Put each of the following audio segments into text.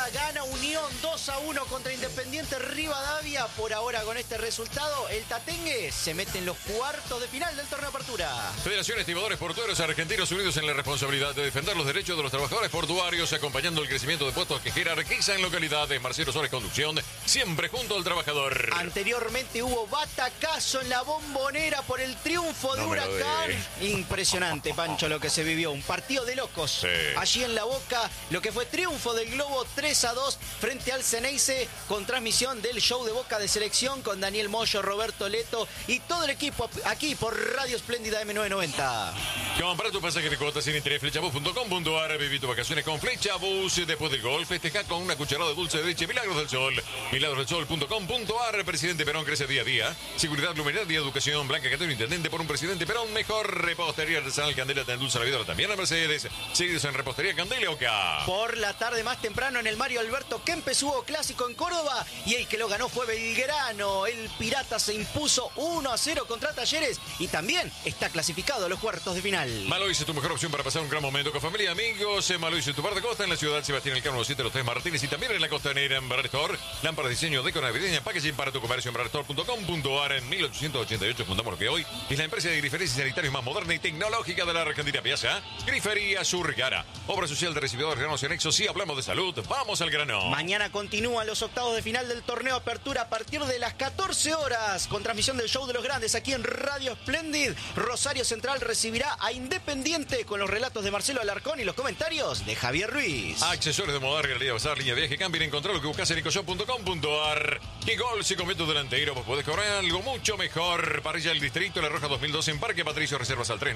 Apertura, gana Unión 2-1 contra Independiente Rivadavia. Por ahora, con este resultado, el Tatengue se mete en los cuartos de final del torneo Apertura. Federación Estibadores Portuarios Argentinos unidos en la responsabilidad de defender los derechos de los trabajadores portuarios, acompañando el crecimiento de puestos que jerarquizan localidades. Marcelo Suárez, conducción, siempre junto al trabajador. Anteriormente hubo batacazo en la Bombonera por el triunfo de Huracán. Impresionante, Pancho, lo que se vivió. Un partido de locos. Sí. Allí en La Boca, lo que fue triunfo del Globo 3-2 frente al Ceneice, con transmisión del show de Boca de selección con Daniel Moyo, Roberto Leto y todo el equipo aquí por Radio Espléndida M990. Compra tu pasaje de cuotas sin interés, flechabus.com.ar. Viví tus vacaciones con Flechabus. Después del gol, festeja con una cucharada de dulce de leche. Milagros del Sol. Milagrosdelsol.com.ar. Presidente Perón crece día a día. Seguridad, luminaria, educación. Blanca Catero, intendente por un presidente Perón. Mejor repostería artesanal Candela, te endulza la vida. Ahora también a Mercedes. Seguidos en repostería Candela Oca. Por la tarde, más temprano, en el Mario Alberto Kempes hubo clásico en Córdoba y el que lo ganó fue Belgrano. El Pirata se impuso 1-0 contra Talleres y también está clasificado a los cuartos de final. Malois es tu mejor opción para pasar un gran momento con familia y amigos. Malois es tu bar de costa en la ciudad Sebastián Elcano 7 Los Tres Martínez y también en la costanera en Bar Store. Lámpara de diseño, decora navideña, packaging para tu comercio en barstore.com.ar. En 1888 fundamos lo que hoy es la empresa de griferías y sanitarios más moderna y tecnológica de la Argentina. Piazza Grifería Surgara. Obra social de recibidores granos y anexos. Si hablamos de salud, vamos al grano. Mañana continúan los octavos de final del torneo Apertura a partir de las 14 horas. Con transmisión del show de los grandes aquí en Radio Splendid. Rosario Central recibirá a Independiente con los relatos de Marcelo Alarcón y los comentarios de Javier Ruiz. Accesorios de moda, regalía, bazar, línea de viaje, cambio, encontrar lo que buscas en ecoshop.com.ar. ¿Qué gol se comete delantero? Vos podés cobrar algo mucho mejor. Parrilla del Distrito, La Roja 2012 en Parque Patricio. Reservas al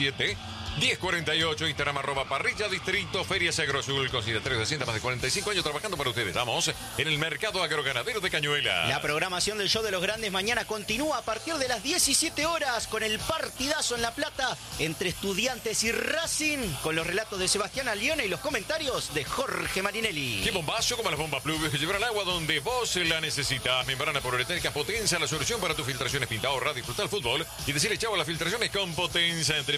3967-1048. Instagram @parrilla distrito. Ferias Agrosul. Con secretarios de Hacienda, más de 45 años trabajando para ustedes. Estamos en el mercado agroganadero de Cañuela. La programación del show de los grandes mañana continúa a partir de las 17 horas con el partidazo en La Plata entre Estudiantes y Racing, con los relatos de Sebastián Alione y los comentarios de Jorge Marinelli. Qué bombazo como las bombas Pluvios que llevarán agua donde vos la necesitas. Membrana poliuretánica Potenza, la solución para tus filtraciones. Pinta, ahorra, disfrutar el fútbol y decirle chavo a las filtraciones con Potenza en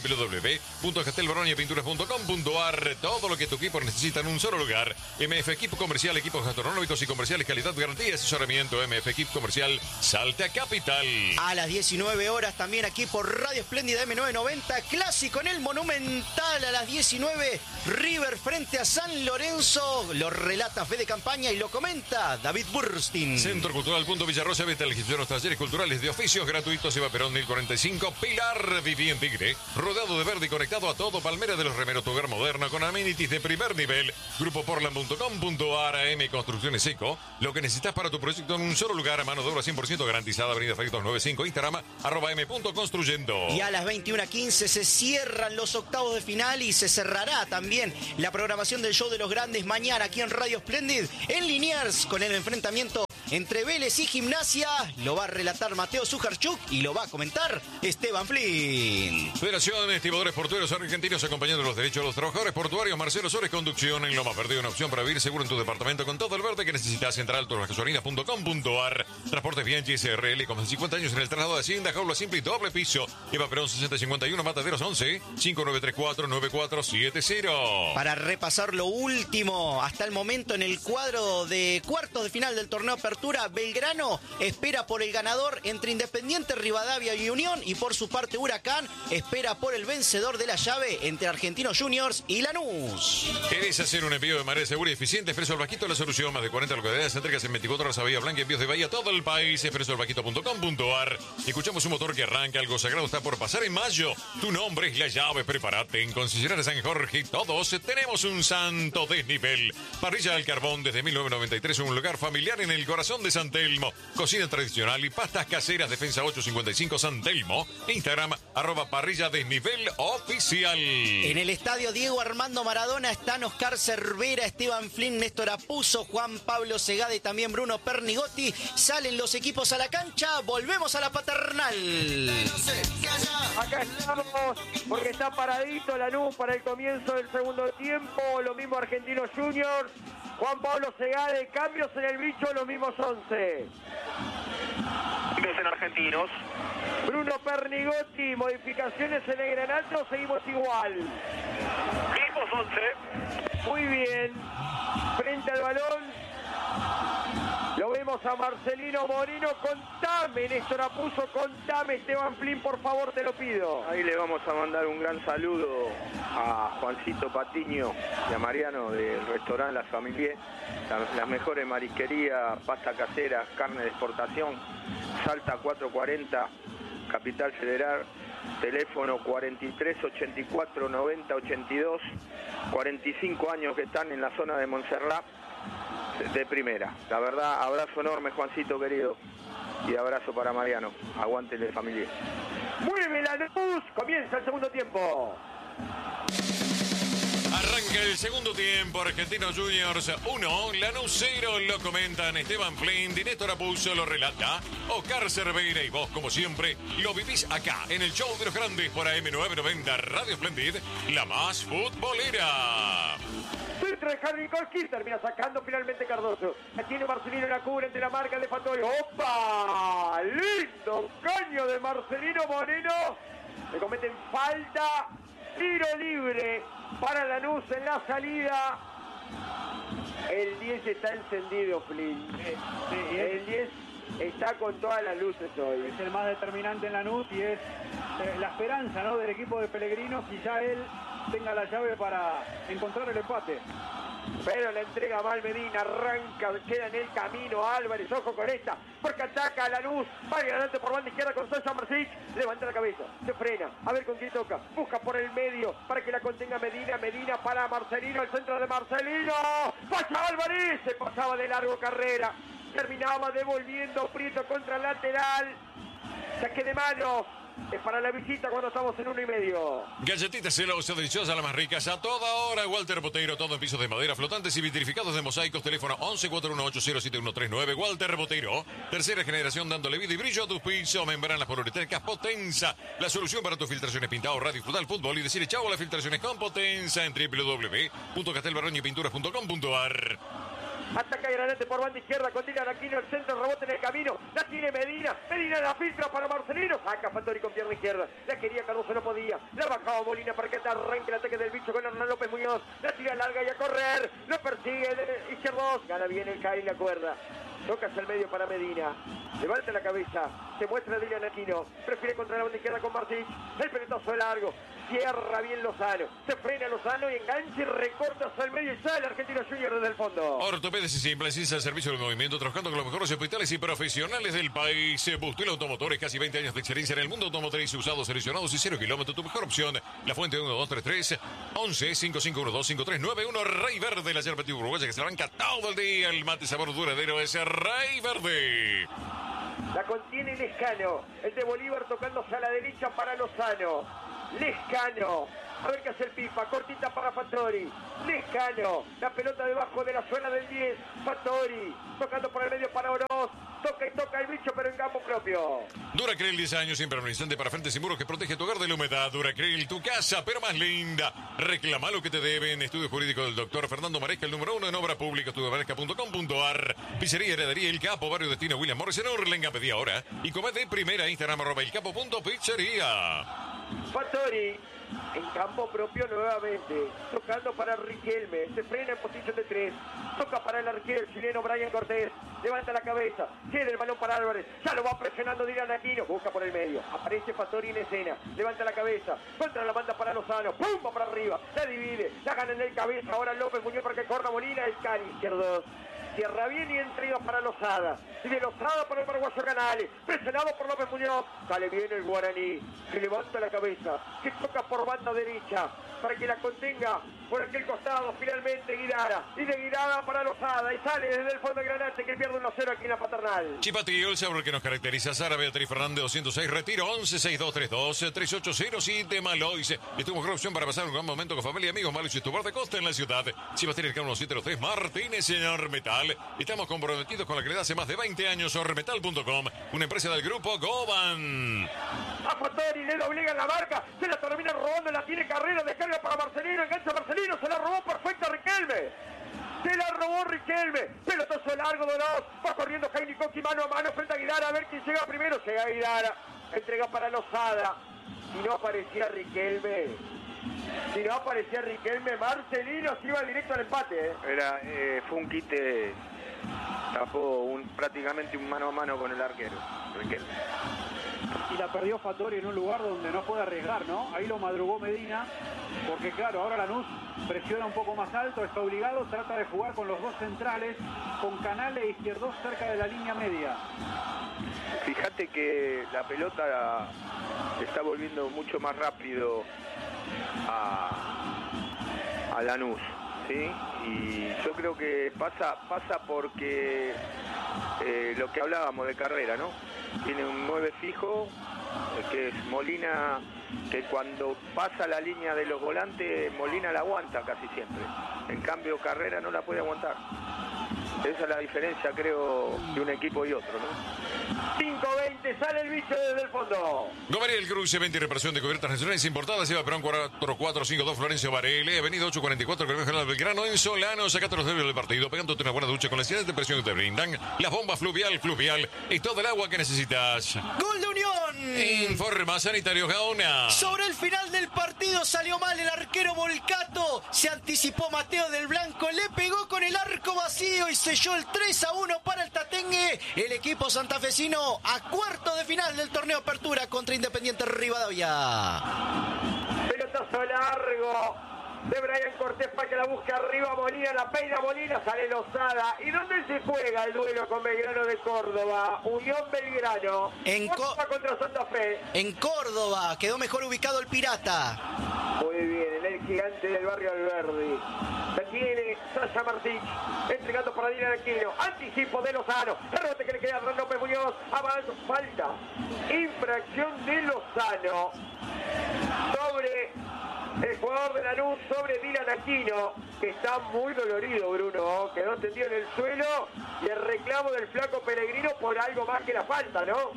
www.castelbaronia.pinturas.com.ar. Todo lo que tu equipo necesita en un solo lugar. MF Equipo Comercial, equipos gastronómicos y comerciales, calidad, garantía y asesoramiento. MF Equipo Comercial, Salta Capital. A las 19 horas también aquí por Radio Espléndida M990, clásico en el Monumental a las 19, River frente a San Lorenzo. Lo relata Fede Campaña y lo comenta David Burstin. Centro Cultural Punto Villarrosa, vete a la gestión de los talleres culturales de oficios gratuitos. Eva Perón 1045, Pilar Viví en Tigre, rodeado de verde y conectado a todo. Palmera de los Remeros, tu hogar moderno con amenities de primer nivel. Grupoportland.com.ar. AM Construcciones Eco, lo que necesitas para tu proyecto en un solo lugar. A mano de obra 100% garantizada. Avenida Freitos 95, Instagram @m.construyendo. Y a las 21:15 se cierran los octavos de final y se cerrará también la programación del show de los grandes mañana aquí en Radio Splendid en Liniers con el enfrentamiento entre Vélez y Gimnasia. Lo va a relatar Mateo Sujarchuk y lo va a comentar Esteban Flynn. Federación de Estibadores Portuarios Argentinos, acompañando los derechos de los trabajadores portuarios. Marcelo Suárez, conducción en Loma Verde, una opción para vivir seguro en tu departamento con todo el verde que necesitas. Centralturgasolinas.com.ar. Transportes Bianchi SRL, con 50 años en el traslado de Hacienda, jaula simple y doble piso. Eva Perón 6051, Mataderos 11 5934-9470. Para repasar lo último hasta el momento en el cuadro de cuartos de final del torneo Apertura, Belgrano espera por el ganador entre Independiente Rivadavia y Unión, y por su parte Huracán espera por el vencedor de la llave entre Argentinos Juniors y Lanús. ¿Querés hacer un envío de manera segura y eficiente? Expreso El Bajito, la solución. Más de 40 localidades, entregas en 24 horas a Bahía Blanca, envíos de Bahía a todo el país. expresoelbajito.com.ar. Escuchamos un motor que arranca, algo sagrado está por pasar en mayo. Tu nombre es la llave, prepárate. En Concesionaria San Jorge todos tenemos un santo desnivel. Parrilla al carbón desde 1993, un lugar familiar en el corazón de San Telmo. Cocina tradicional y pastas caseras, Defensa 855 San Telmo. Instagram @parrilla desnivel oficial. En el estadio Diego Armando Maradona están Oscar Cervera, Esteban Flynn, Néstor Apuzzo, Juan Pablo Segade y también Bruno Pernigotti. Salen los equipos a la cancha, volvemos a la Paternal. Acá estamos porque está paradito Lanús para el comienzo del segundo tiempo. Lo mismo Argentinos Juniors. Juan Pablo Segade, cambios en el bicho, los mismos 11. Cambios en Argentinos. Bruno Pernigotti, modificaciones en el Granato, seguimos igual. Mismos 11. Muy bien. Frente al balón. Lo vemos a Marcelino Moreno. Contame, Néstor Apuzzo, contame, Esteban Flynn, por favor, te lo pido. Ahí le vamos a mandar un gran saludo a Juancito Patiño y a Mariano del restaurante La Familia. Las mejores marisquerías, pasta casera, carne de exportación. Salta 440, Capital Federal. Teléfono 43 84 90 82. 45 años que están en la zona de Montserrat. De primera. La verdad, abrazo enorme, Juancito querido. Y abrazo para Mariano. Aguante de familia. Mueve la luz. Comienza el segundo tiempo. Arranca el segundo tiempo. Argentinos Juniors 1, Lanús 0. Lo comentan Esteban Flynn, Néstor Apuzzo lo relata Oscar Cerveira, y vos, como siempre, lo vivís acá en el show de los grandes por AM990 Radio Splendid, la más futbolera. Centro de Harry Kolski, termina sacando finalmente Cardoso. La tiene Marcelino en la cubre entre la marca de Fattori. ¡Opa! Lindo caño de Marcelino Moreno. Le cometen falta. Tiro libre para Lanús en la salida. El 10 está encendido, Flynn. El 10 está con todas las luces hoy. Es el más determinante en Lanús y es la esperanza, ¿no?, del equipo de Pellegrino. Quizá él tenga la llave para encontrar el empate. Pero la entrega mal Medina, arranca, queda en el camino Álvarez, ojo con esta, porque ataca a Lanús, va adelante por banda izquierda con Sosa Marcic, levanta la cabeza, se frena, a ver con quién toca, busca por el medio para que la contenga Medina, Medina para Marcelino, el centro de Marcelino, pasa Álvarez, se pasaba de largo Carrera, terminaba devolviendo Prieto contra el lateral, saque de manos. Es para la visita cuando estamos en 1,5. Galletitas celosas, deliciosas, las más ricas. A toda hora, Walter Boteiro, todo en pisos de madera, flotantes y vitrificados de mosaicos. Teléfono 1141807139. Walter Boteiro, tercera generación dándole vida y brillo a tus pisos. Membranas poliuréticas Potenza. La solución para tus filtraciones pintado, radio, disfrutar fútbol y decirle chau a las filtraciones con Potenza en www.castelbarroño.com.ar. Ataca Granate por banda izquierda, continúa Aquino, el centro, rebote en el camino, la tiene Medina, Medina la filtra para Marcelino, saca Fattori con pierna izquierda, la quería Cardoso, no podía, la bajaba Molina para que te arranque el ataque del bicho con Hernán López Muñoz, la tira larga y a correr, lo persigue Izquierdos, gana bien el Cari la cuerda. Toca hacia el medio para Medina. Levanta la cabeza. Se muestra Dylan Aquino. Prefiere contra la banda izquierda con Marcic. El pelotazo de largo. Cierra bien Lozano. Se frena Lozano y engancha y recorta hacia el medio y sale Argentino Junior desde el fondo. Ortopedes y Simplicis al servicio del movimiento, trabajando con los mejores hospitales y profesionales del país. Bustil Automotores, casi 20 años de experiencia en el mundo automotriz, usados, seleccionados y 0 kilómetros. Tu mejor opción. La Fuente 1233 11 5512 5391. Rey Verde, la yerba uruguaya que se arranca todo el día. El mate sabor duradero es Rey Verde. La contiene Lescano. El de Bolívar tocándose a la derecha para Lozano. Lescano. A ver qué hace el Pipa. Cortita para Fattori. Lescano. La pelota debajo de la suela del 10. Fattori. Tocando por el medio para Oroz. Toca y toca el bicho, pero en campo propio. Duracril, 10 años, impermeabilizante para frentes y muros que protege tu hogar de la humedad. Duracril, tu casa, pero más linda. Reclama lo que te deben. Estudio jurídico del doctor Fernando Maresca, el número 1 en obra pública. Estudiomaresca.com.ar. Pizzería, Heredaría El Capo, Barrio Destino, William Morris en Urlenga. Pedí ahora. Y come de primera, Instagram, @elcapo.pizzería. Fattori. En campo propio nuevamente, tocando para Riquelme, se frena en posición de 3, toca para el arquero chileno Brian Cortés, levanta la cabeza, cede el balón para Álvarez, ya lo va presionando Dylan Aquino, busca por el medio, aparece Fattori en escena, levanta la cabeza, contra la banda para Lozano, pumba para arriba, la divide, la gana en el cabeza, ahora López Muñoz para que corra Molina, el Cari izquierdo. Cierra bien y entrega para Lozada. Y de Lozada para el paraguayo Canales. Presionado por López Muñoz. Sale bien el guaraní. Que levanta la cabeza. Que toca por banda derecha. Para que la contenga por aquel costado. Finalmente Guidara. Y de Guidara para Lozada. Y sale desde el fondo de Granate que pierde 1-0 aquí en la Paternal. Chipatillo, el sabor que nos caracteriza. Sara Beatriz Fernández 206. Retiro 116232-3807 Malois. Y tu mejor opción para pasar un gran momento con familia y amigos. Malois y tu bar de costa en la ciudad. Chipatillo, el K1703 Martínez en Ormetal. Estamos comprometidos con la calidad hace más de 20 años. Ormetal.com, una empresa del grupo Goban. A Fattori le obliga la marca, se la termina robando, la tiene Carrera, descarga para Marcelino, engancha Marcelino, se la robó perfecta Riquelme. Se la robó Riquelme, pelotazo largo Donós, va corriendo Jaime Coqui mano a mano frente a Guidara, a ver quién llega primero, llega Guidara, entrega para Lozada, y no aparecía Riquelme. Si no aparecía Riquelme, Marcelino se iba directo al empate. Fue un quite, tapó prácticamente un mano a mano con el arquero, Riquelme. Y la perdió Fattori en un lugar donde no puede arriesgar, ¿no? Ahí lo madrugó Medina, porque claro, ahora Lanús presiona un poco más alto, está obligado, trata de jugar con los dos centrales, con Canale e Izquierdos cerca de la línea media. Fíjate que la pelota se está volviendo mucho más rápido a Lanús, ¿sí? Y yo creo que pasa porque lo que hablábamos de Carrera, ¿no? Tiene un 9 fijo, que es Molina, que cuando pasa la línea de los volantes, Molina la aguanta casi siempre. En cambio, Carrera no la puede aguantar. Esa es la diferencia, creo, de un equipo y otro, ¿no? 5-20, sale el bicho desde el fondo. Gomariel Cruce, 20 reparación de cubiertas nacionales importadas. Lleva Perón 4452 Florencio Varela. Avenida 844, Colegio General Belgrano. En Solano, sacate los nervios del partido. Pegándote una buena ducha con las ciudades de presión que te brindan. Las bombas fluvial y todo el agua que necesitas. ¡Gol de Unión! Informa Sanitario Gaona. Sobre el final del partido salió mal el arquero Volcato. Se anticipó Mateo del Blanco. Le pegó con el arco vacío y selló el 3-1 para el Tatengue. El equipo santafesino a cuarto de final del torneo Apertura contra Independiente Rivadavia. Pelotazo largo de Brian Cortés para que la busque arriba Molina, la peina Molina, sale Lozada. ¿Y dónde se juega el duelo con Belgrano de Córdoba? Unión Belgrano. Córdoba contra Santa Fe. En Córdoba, quedó mejor ubicado el Pirata. Muy bien, el gigante del barrio Alberdi. La tiene Sasha Martich, entregando para Dylan Aquino. Anticipo de Lozano. El rebote que le queda a Hernán López Muñoz. Avanza, falta. Infracción de Lozano sobre el jugador de Lanús, sobre Dylan Aquino, que está muy dolorido, Bruno. Quedó tendido en el suelo y el reclamo del flaco Pellegrino por algo más que la falta, ¿no?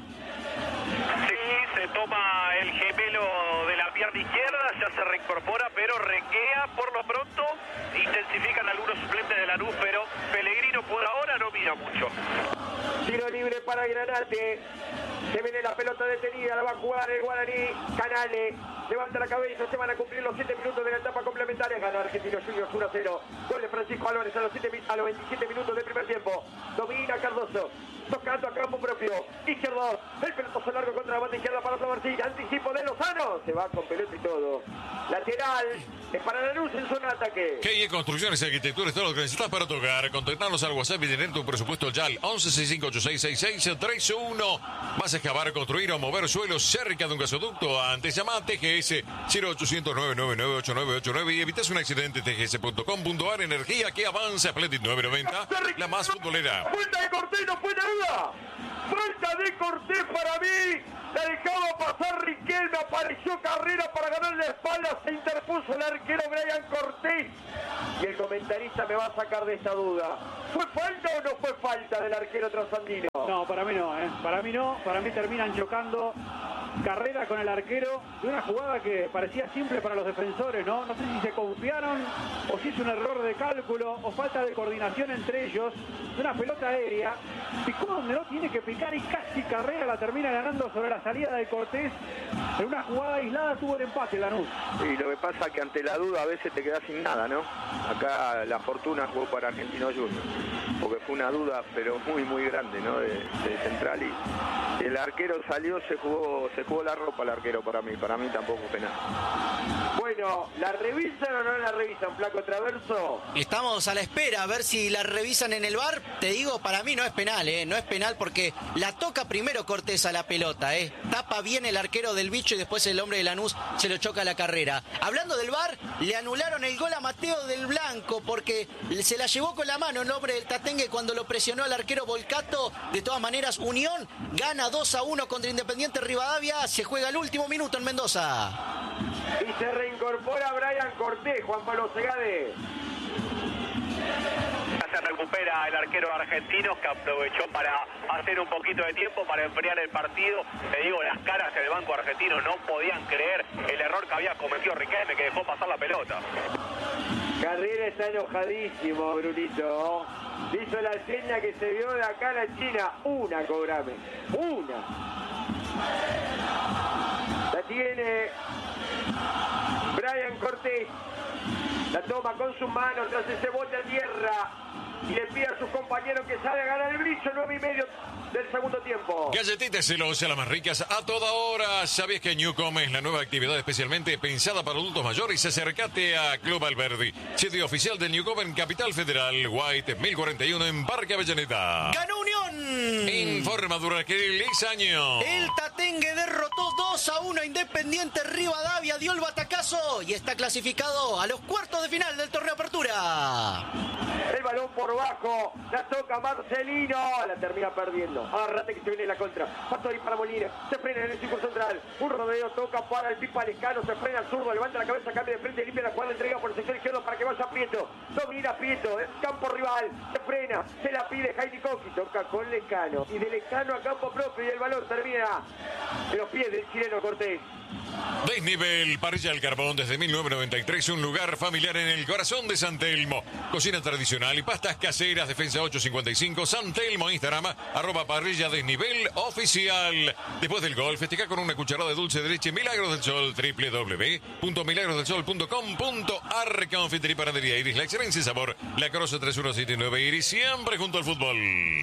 Sí, se toma el gemelo de la pierna izquierda, ya se reincorpora, pero requea por lo pronto. Intensifican algunos suplentes de Lanús, pero Pellegrino por ahora no mira mucho. Tiro libre para Granate. Se viene la pelota detenida, la va a jugar el guaraní. Canale levanta la cabeza, se van a cumplir los 7 minutos de la etapa complementaria. Gana Argentinos Juniors 1-0. Gol de Francisco Álvarez a los 27 minutos del primer tiempo. Domina Cardoso, tocando a campo propio. Izquierdo, el pelotazo largo contra la banda izquierda para Sabarcín. Anticipo de Lozano, se va con pelota y todo. Lateral, es para Lanús en zona de ataque. KE Construcciones y Arquitectura, todo lo que necesitas para tocar. Contactarnos al WhatsApp y tener tu presupuesto ya al 1165866631. Vas a excavar, construir o mover suelos cerca de un gasoducto. Antes llama a TGS 0800 999 y evitas un accidente. TGS.com.ar. Energía que avanza. Splendid 990, la más futbolera. Falta de Cortés, no fue nada. Falta de Cortés para mí. La dejaba pasar Riquelme, apareció Carrera para ganar la espalda, se interpuso el arquero Brian Cortés. Y el comentarista me va a sacar de esta duda. ¿Fue falta o no fue falta del arquero trasandino? No, para mí no, para mí no, para mí terminan chocando Carrera con el arquero de una jugada que parecía simple para los defensores, ¿no? No sé si se confiaron o si es un error de cálculo o falta de coordinación entre ellos. De una pelota aérea, picó donde no tiene que picar y casi Carrera la termina ganando sobre la salida de Cortés. En una jugada aislada tuvo el empate Lanús. Y lo que pasa es que ante la duda a veces te quedas sin nada, ¿no? Acá la fortuna jugó para Argentinos Juniors, porque fue una duda pero muy grande, ¿no? De central, y el arquero salió, se jugó la ropa el arquero para mí tampoco penal. Bueno, ¿la revisan o no la revisan, flaco Traverso? Estamos a la espera a ver si la revisan en el VAR. Te digo, para mí no es penal, no es penal porque la toca primero Cortés a la pelota, tapa bien el arquero del bicho y después el hombre de Lanús se lo choca a la carrera. Hablando del VAR, le anularon el gol a Mateo del Blanco porque se la llevó con la mano el hombre del Tatengue cuando lo presionó al arquero Volcato. De todas maneras, Unión gana 2-1 contra Independiente Rivadavia. Se juega el último minuto en Mendoza. Y se reincorpora Brian Cortés, Juan Pablo Segade. Se recupera el arquero argentino, que aprovechó para hacer un poquito de tiempo para enfriar el partido. Te digo, las caras del banco argentino no podían creer el error que había cometido Riquelme, que dejó pasar la pelota. Carrera está enojadísimo, Brunito. Hizo la seña que se vio de acá a la China. Una, cobrame. Una. La tiene Brian Cortés la toma con sus manos tras ese bote a tierra y le pide a sus compañeros que salga a ganar el brillo. 9:30 del segundo tiempo. Galletitas celosas, las más ricas a toda hora. ¿Sabías que Newcom es la nueva actividad especialmente pensada para adultos mayores? Acércate a Club Alberdi, sitio oficial de Newcom en Capital Federal, White 1041 en Parque Avellaneda. ¡Ganó Unión! Informa Duraquel Lizaño. El Tatengue derrotó 2-1 a Independiente Rivadavia, dio el batacazo y está clasificado a los cuartos de final del torneo Apertura. El balón por bajo, la toca Marcelino, la termina perdiendo. Agárrate que se viene la contra. Paso ahí para Molina, se frena en el círculo central. Un rodeo toca para el Pipa Lescano, se frena al zurdo, levanta la cabeza, cambia de frente, limpia la jugada, entrega por el sector izquierdo para que vaya Prieto. Domina Prieto, el campo rival, se frena, se la pide Jaime Coqui, toca con Lescano. Y de Lescano a campo propio y el balón termina en los pies del chileno Cortés. Desnivel, parrilla al carbón desde 1993, un lugar familiar en el corazón de San Telmo. Cocina tradicional y pastas caseras, Defensa 855, San Telmo, Instagram, @parrilla desnivel oficial. Después del gol, festeja con una cucharada de dulce de leche Milagros del Sol, www.milagrosdelsol.com.ar. Confitería y panadería Iris, la excelencia y sabor, La Croce 3179 Iris, siempre junto al fútbol.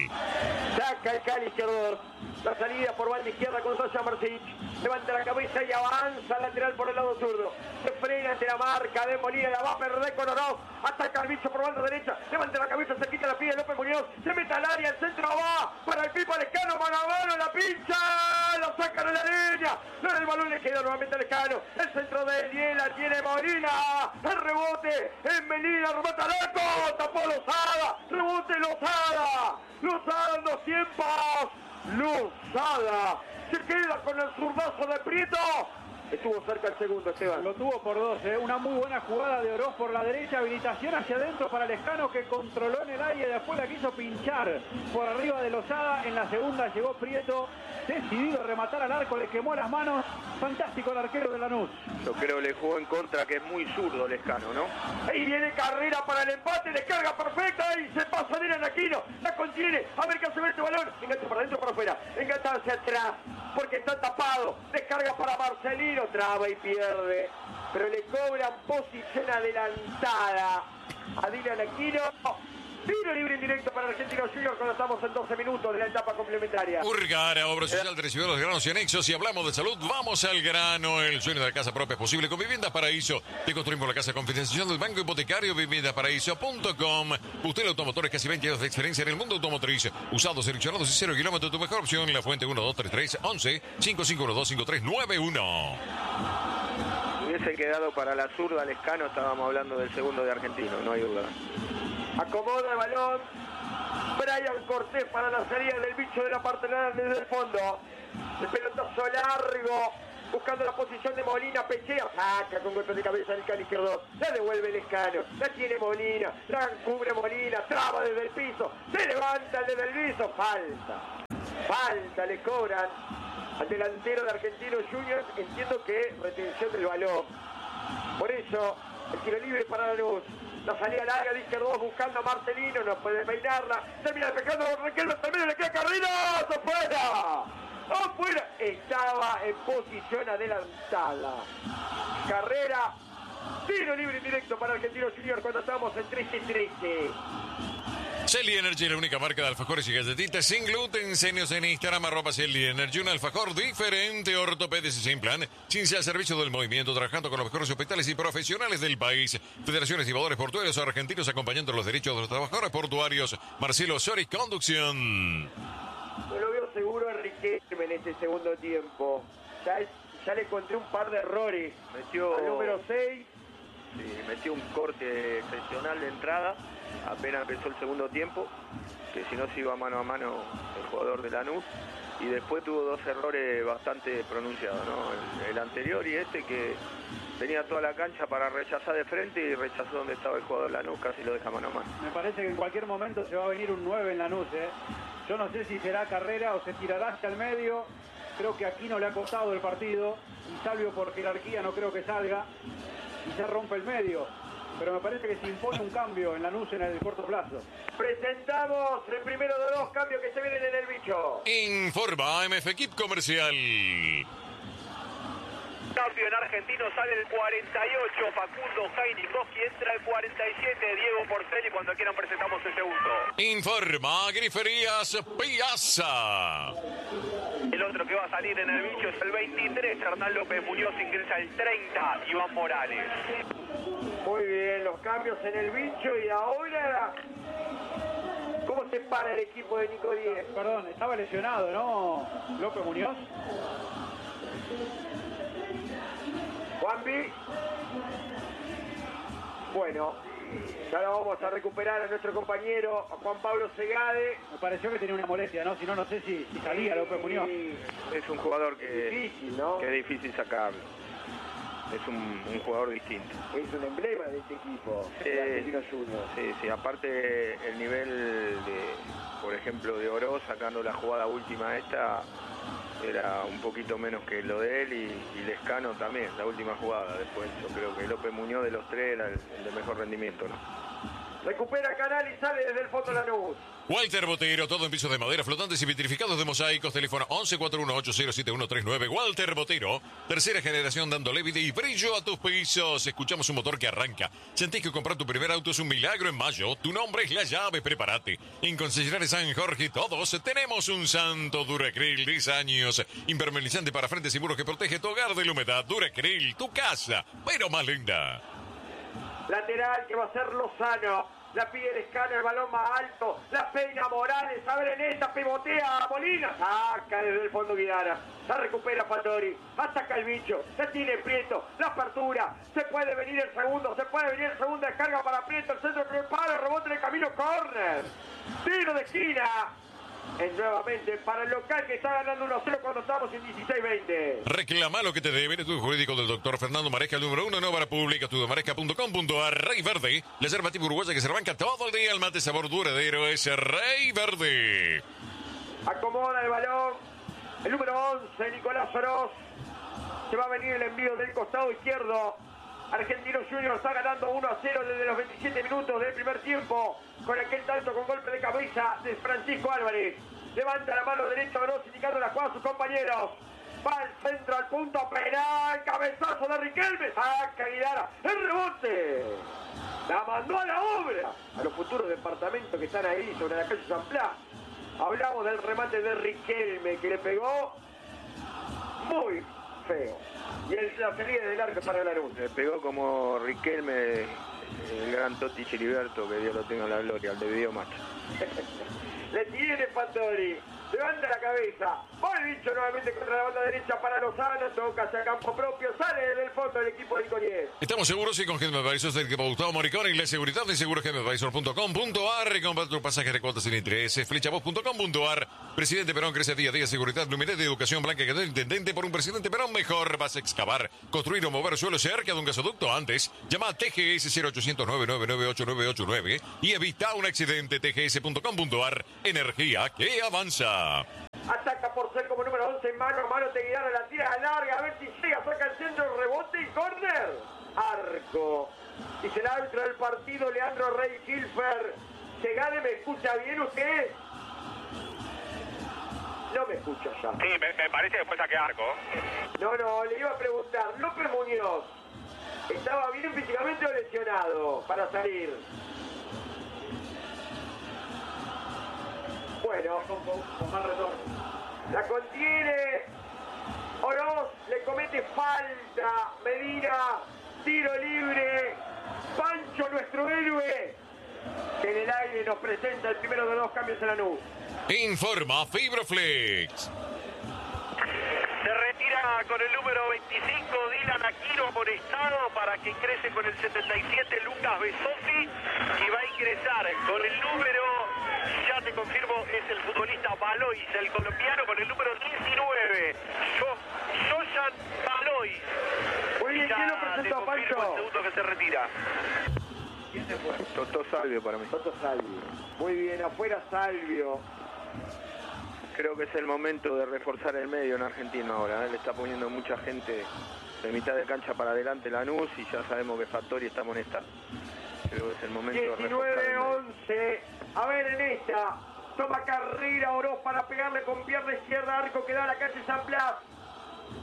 Saca el Cali izquierdo, la salida por banda izquierda con Sasha Marcich, levanta la cabeza y avanza lateral por el lado zurdo, se frena ante la marca de Molina, la va a perder con Oroz, ataca el bicho por banda derecha, levanta la cabeza, se quita la pie de López Muñoz, se mete al área, el centro va para el Pipa Lescano, mano a mano, la pincha, lo sacan a la línea, el balón le queda nuevamente a Lescano, el centro de Eliela, tiene Molina, el rebote en Melina, remata al arco, tapó Lozada, rebote Lozada en 2 tiempos, Lozada se queda con el zurdazo de Prieto. Estuvo cerca el segundo, Esteban. Lo tuvo por 2, Una muy buena jugada de Oroz por la derecha, habilitación hacia adentro para Lescano, que controló en el área y después la quiso pinchar por arriba de Lozada. En la segunda llegó Prieto, decidido a rematar al arco, le quemó las manos. Fantástico el arquero de Lanús. Yo creo que le jugó en contra, que es muy zurdo Lescano, ¿no? Ahí viene Carrera para el empate, descarga perfecta y se pasa bien en Aquino, la contiene, a ver qué hace este balón, engata para adentro, para afuera, engata hacia atrás, porque está tapado, descarga para Marcelino, traba y pierde, pero le cobran posición adelantada a Dylan Aquino. Tiro libre indirecto para Argentinos Juniors cuando estamos en 12 minutos de la etapa complementaria. Urgara, obra social de recibidores de granos y anexos. Si hablamos de salud, vamos al grano. El sueño de la casa propia es posible con Viviendas Paraíso. Te construimos la casa con financiación del Banco Hipotecario, viviendasparaíso.com. Usted Automotores, casi 20 años de experiencia en el mundo automotriz. Usados, seleccionados y 0 kilómetros, tu mejor opción. La Fuente 1233 11 5512 5391. Hubiese quedado para la zurda Lescano, estábamos hablando del segundo de Argentino, no hay duda. Acomoda el balón Brian Cortés para la salida del bicho de la parte desde el fondo. El pelotazo largo, buscando la posición de Molina, pechea, saca con golpe de cabeza el Cali izquierdo, la devuelve Lescano, la tiene Molina, la cubre Molina, traba desde el piso, se levanta desde el piso, falta, le cobran al delantero de Argentinos Juniors, entiendo que retención del balón. Por eso, el tiro libre para Lanús. La salida larga de izquierdo buscando a Marcelino, no puede peinarla, termina despejando Riquelme, termina, le queda Carrera, afuera, estaba en posición adelantada. Carrera, tiro libre indirecto para Argentinos Juniors cuando estamos en 13-13. Celly Energy, la única marca de alfajores y galletitas sin gluten. Seños en Instagram, @Celly Energy, un alfajor diferente, ortopedes y sin plan. Ciencia al servicio del movimiento, trabajando con los mejores hospitales y profesionales del país. Federaciones y Estibadores Portuarios Argentinos, acompañando los derechos de los trabajadores portuarios. Marcelo Sori, conducción. Yo lo veo seguro a Riquelme en este segundo tiempo. Ya le encontré un par de errores. Metió al número 6. Sí, metió un corte excepcional de entrada, apenas empezó el segundo tiempo, que si no se iba mano a mano el jugador de Lanús, y después tuvo 2 errores bastante pronunciados, ¿no? El anterior y este, que tenía toda la cancha para rechazar de frente y rechazó donde estaba el jugador de Lanús, casi lo deja mano a mano. Me parece que en cualquier momento se va a venir un 9 en Lanús, Yo no sé si será Carrera o se tirará hacia el medio. Creo que aquí no le ha costado el partido, y Salvio por jerarquía no creo que salga, y se rompe el medio. Pero me parece que se impone un cambio en Lanús en el corto plazo. Presentamos el primero de 2 cambios que se vienen en el bicho. Informa MF Equip Comercial. cambio en Argentino, sale el 48 Facundo Jainikoski, entra el 47 Diego Porcel y cuando quieran presentamos el segundo. Informa Griferías Piazza. El otro que va a salir en el bicho es el 23 Hernán López Muñoz, ingresa el 30 Iván Morales. Muy bien, los cambios en el bicho y ahora... ¿Cómo se para el equipo de Nico Díez? Perdón, estaba lesionado, ¿no? López Muñoz. Juanvi. Bueno, ya lo vamos a recuperar a nuestro compañero, a Juan Pablo Segade. Me pareció que tenía una molestia, ¿no? Si no, no sé si salía López Muñoz. Es un jugador que, Difícil, ¿no? que es difícil sacarlo. Es un jugador distinto. Es un emblema de este equipo, Argentinos Juniors. Sí, aparte el nivel por ejemplo, de Oroz sacando la jugada última esta, era un poquito menos que lo de él y Lescano también, la última jugada. Después yo creo que López Muñoz de los tres era el de mejor rendimiento, ¿no? Recupera Canal y sale desde el fondo de la nube. Walter Botero, todo en pisos de madera, flotantes y vitrificados de mosaicos. Teléfono 1141807139. Walter Botero, tercera generación dándole vida y brillo a tus pisos. Escuchamos un motor que arranca. ¿Sentís que comprar tu primer auto es un milagro en mayo? Tu nombre es la llave, prepárate. En Concesionarios San Jorge todos tenemos un santo Duracril 10 años. Impermeabilizante para frente seguro que protege tu hogar de la humedad. Duracril, tu casa, pero más linda. Lateral que va a ser Lozano. La pide Lescano, el balón más alto. La peina Morales. A ver en esta, pivotea a Molina. Saca desde el fondo Guidara. La recupera Fattori. Ataca el bicho. Se tiene Prieto. La apertura. Se puede venir el segundo. Se puede venir el segundo. Descarga para Prieto. El centro que para. Rebote en el camino. Corner. Tiro de esquina. Es nuevamente para el local que está ganando 1-0 cuando estamos en 16-20. Reclama lo que te debe. Estudio jurídico del doctor Fernando Maresca, el número 1 en obra pública, estudiomaresca.com.ar. Rey Verde, la yerba tipo uruguaya que se rebanca todo el día. El mate sabor duradero es Rey Verde. Acomoda el balón. El número 11, Nicolás Oroz. Se va a venir el envío del costado izquierdo. Argentinos Juniors está ganando 1-0 desde los 27 minutos del primer tiempo, con aquel tanto con golpe de cabeza de Francisco Álvarez. Levanta la mano derecha Oroz indicando la jugada a sus compañeros. Va al centro, al punto penal, cabezazo de Riquelme, saca Guidara, el rebote. La mandó a la obra. A los futuros departamentos que están ahí sobre la calle San Blas. Hablamos del remate de Riquelme que le pegó muy feo. Y la salida del arco para la luz. Le pegó como Riquelme, el gran Totti Chiliberto, que Dios lo tenga en la gloria, el de Videomatch. Le tiene Fattori. Levanta la cabeza. Va el bicho nuevamente contra la banda derecha para Lozano. Toca hacia campo propio. Sale del fondo del equipo de Nicoliés. Estamos seguros y con Genme Advisors del equipo Gustavo Moricón y la seguridad de segurogenmeadvisor.com.ar. Compra tu pasaje de cuotas sin intereses. Flechavoz.com.ar. Presidente Perón crece día a día. Seguridad, luminez de educación blanca que da el intendente por un presidente Perón mejor. Vas a excavar, construir o mover suelo cerca de un gasoducto antes. Llama a TGS 0800 998 989 y evita un accidente. TGS.com.ar. Energía que avanza. Ataca por ser como número 11, mano a mano, te Guidara, la tira larga, a ver si llega, saca el centro, rebote y córner. Arco. Dice el árbitro del partido, Leandro Rey Hilfer. Segade, ¿me escucha bien usted? No me escucha ya. Sí, me parece que fue saque arco. No, le iba a preguntar, López Muñoz, ¿estaba bien físicamente o lesionado para salir? Bueno, con más retorno. La contiene. Oroz le comete falta. Medina, tiro libre. Pancho, nuestro héroe, que en el aire nos presenta el primero de 2 cambios en la nube. Informa Fibroflex. Se retira con el número 25 Dylan Aquino amonestado para que ingrese con el 77 Lucas Besosi y va a ingresar con el número, ya te confirmo, es el futbolista Valois, el colombiano, con el número 19 Joyan Valois. Muy bien, ¿quién lo Ya presentó, te confirmo Pancho? el segundo que se retira. ¿Quién se fue? Totó Salvio para mí. Toto Salvio. Muy bien, afuera Salvio. Creo que es el momento de reforzar el medio en Argentina ahora. Le está poniendo mucha gente de mitad de cancha para adelante Lanús y ya sabemos que Fattori está amonestado. Creo que es el momento de reforzar el medio. 19-11. A ver en esta. Toma carrera Oroz para pegarle con pierna izquierda. Arco que da a la calle San Blas.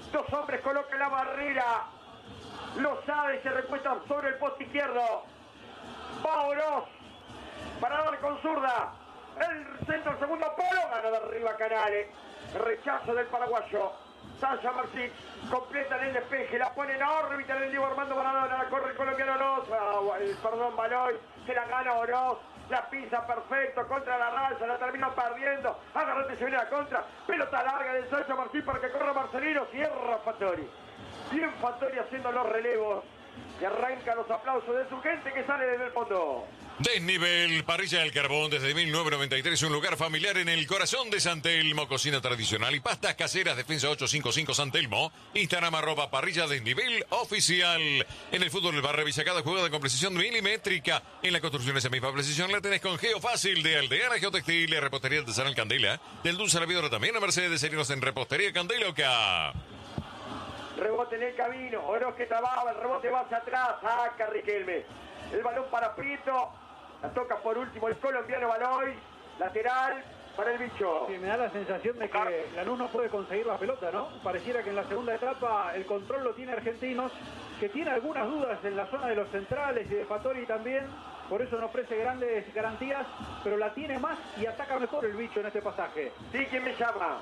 2 hombres colocan la barrera. Lozada se recuesta sobre el poste izquierdo. Va Oroz para dar con zurda. El centro, el segundo palo, gana de arriba Canales. Rechazo del paraguayo. Sasha Marcic completa en el despeje, la pone en órbita en el Diego Armando Maradona, la corre el colombiano Oroz, Baloy, se la gana Oroz, la pisa perfecto contra la raya, la termina perdiendo, agarrate, se viene a la contra, pelota larga de Sasha Marcic para que corra Marcelino, cierra Fattori. Bien Fattori haciendo los relevos y arranca los aplausos de su gente que sale desde el fondo. Desnivel, Parrilla del Carbón, desde 1993, un lugar familiar en el corazón de San Telmo, cocina tradicional y pastas caseras, Defensa 855 San Telmo, Instagram @Parrilla Desnivel oficial. En el fútbol del barrio Villa cada jugada con precisión milimétrica. En la construcción esa misma precisión la tenés con Geo Fácil de Aldeana Geotextil, Repostería Artesanal Candela, del Dulce a la Vidora también a Mercedes, seguimos en Repostería Candeloca. Rebote en el camino, Oroz que trabaja, el rebote va hacia atrás, saca Riquelme. El balón para Prieto. La toca por último el colombiano Baloy. Lateral para el bicho. Sí, me da la sensación de que Lanús no puede conseguir la pelota, ¿no? Pareciera que en la segunda etapa el control lo tiene Argentinos, que tiene algunas dudas en la zona de los centrales y de Fattori también. Por eso no ofrece grandes garantías, pero la tiene más y ataca mejor el bicho en este pasaje. Sí, ¿quién me llama?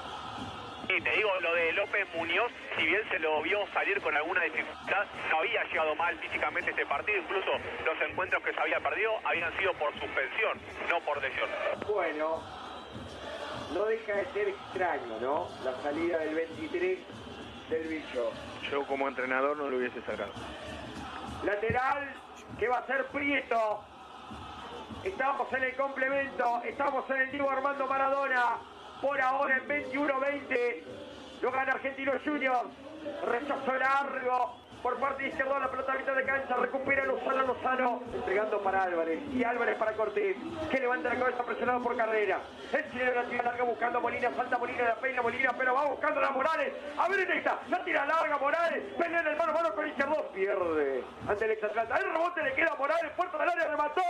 Y te digo, lo de López Muñoz, si bien se lo vio salir con alguna dificultad, no había llegado mal físicamente este partido. Incluso los encuentros que se había perdido habían sido por suspensión, no por lesión. Bueno, no deja de ser extraño, ¿no? La salida del 23 del bicho. Yo como entrenador no lo hubiese sacado. Lateral, que va a ser Prieto. Estamos en el complemento, estamos en el Diego Armando Maradona. Por ahora en 21-20, lo gana Argentinos Juniors, rechazo largo por parte izquierda, la pelota a mitad de cancha, recupera Lozano, entregando para Álvarez, y Álvarez para Cortés, que levanta la cabeza presionado por Carrera. El chileno la tira larga buscando a Molina, salta Molina, la peina Molina, pero va buscando a Morales, a ver en esta, la tira larga Morales, pelea en el mano a mano con izquierdo, pierde ante el Exatlanta, el rebote le queda a Morales, puerta del área, remató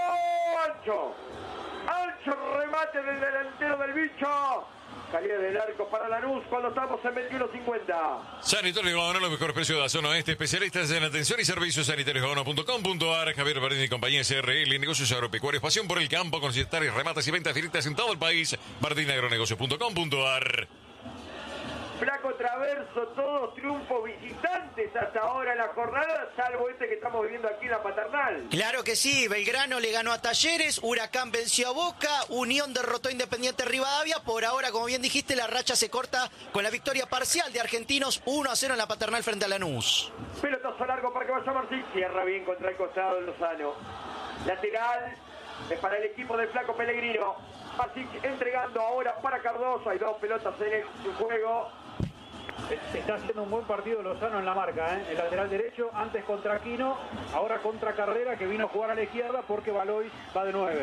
Ancho remate del delantero del bicho. Salida del arco para Lanús cuando estamos en 21.50. Sanitarios Gaona, los mejores precios de la zona oeste. Especialistas en atención y servicios sanitariosgaona.com.ar. Javier Bardini y compañía SRL. Negocios agropecuarios. Pasión por el campo. Con recetarios, rematas y ventas directas en todo el país. BardiniAgronegocios.com.ar. Flaco Traverso, todos triunfos visitantes hasta ahora en la jornada, salvo este que estamos viviendo aquí en la Paternal. Claro que sí, Belgrano le ganó a Talleres, Huracán venció a Boca, Unión derrotó a Independiente Rivadavia. Por ahora, como bien dijiste, la racha se corta con la victoria parcial de Argentinos 1-0 en la Paternal frente a Lanús. Pelotazo largo para que vaya Martín, cierra bien contra el costado de Lozano. Lateral para el equipo del Flaco Pellegrino. Martín entregando ahora para Cardoso, hay 2 pelotas en el juego. Está haciendo un buen partido Lozano en la marca, ¿eh? El lateral derecho, antes contra Aquino, ahora contra Carrera, que vino a jugar a la izquierda porque Baloy va de 9.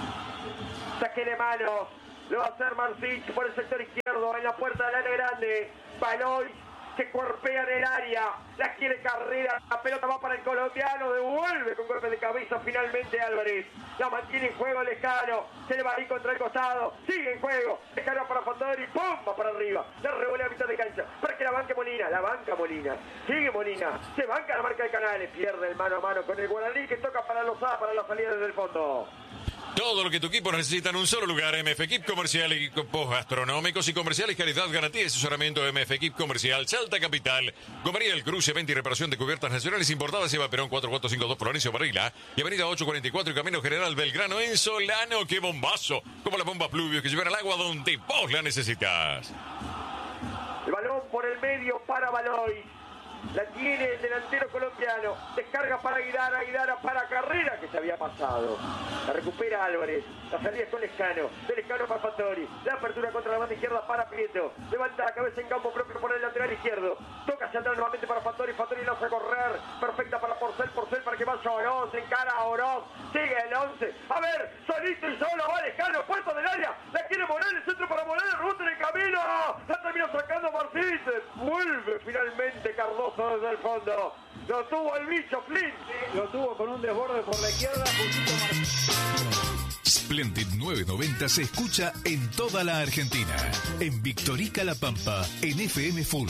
Saque de manos, lo va a hacer Marcic por el sector izquierdo, en la puerta del área grande. Baloy se cuerpea en el área, la quiere Carrera, la pelota va para el colombiano, devuelve con golpe de cabeza finalmente Álvarez. La mantiene en juego Lescano, se le va a ir contra el costado, sigue en juego, Lescano para Fattori, ¡pum! Va para arriba, la revolea a mitad de cancha, para que la banque Molina, la banca Molina, sigue Molina, se banca la marca de Canales, pierde el mano a mano con el guaraní que toca para Lozada para la salida desde el fondo. Todo lo que tu equipo necesita en un solo lugar. MF Equip Comercial, equipos gastronómicos y comerciales, calidad, garantía y asesoramiento. MF Equip Comercial, Salta Capital. Gomería El Cruce, venta y reparación de cubiertas nacionales importadas. Eva Perón 4452 Florencio Varela. Y avenida 844 y Camino General Belgrano en Solano. ¡Qué bombazo! Como las bombas Pluvios que llevan al agua donde vos la necesitas. El balón por el medio para Baloy. La tiene el delantero colombiano. Descarga para Aguidara para Carrera, que se había pasado. La recupera Álvarez. La salida es con Lescano. De Lescano para Fattori. La apertura contra la banda izquierda para Prieto. Levanta la cabeza en campo propio por el lateral izquierdo. Toca hacia atrás nuevamente para Fattori. Fattori la hace correr. Perfecta para Porcel para que vaya Oroz. Encara a Oroz. Sigue el 11. A ver, solito y solo va Lescano. Puerto del área. La quiere Morales. Centro para Morales. Rebote en el camino. La termina sacando Martínez. Vuelve finalmente Cardoso desde el fondo. Lo tuvo el bicho Flynn. Lo tuvo con un desborde por la izquierda. Splendid 990 se escucha en toda la Argentina. En Victorica La Pampa, en FM Full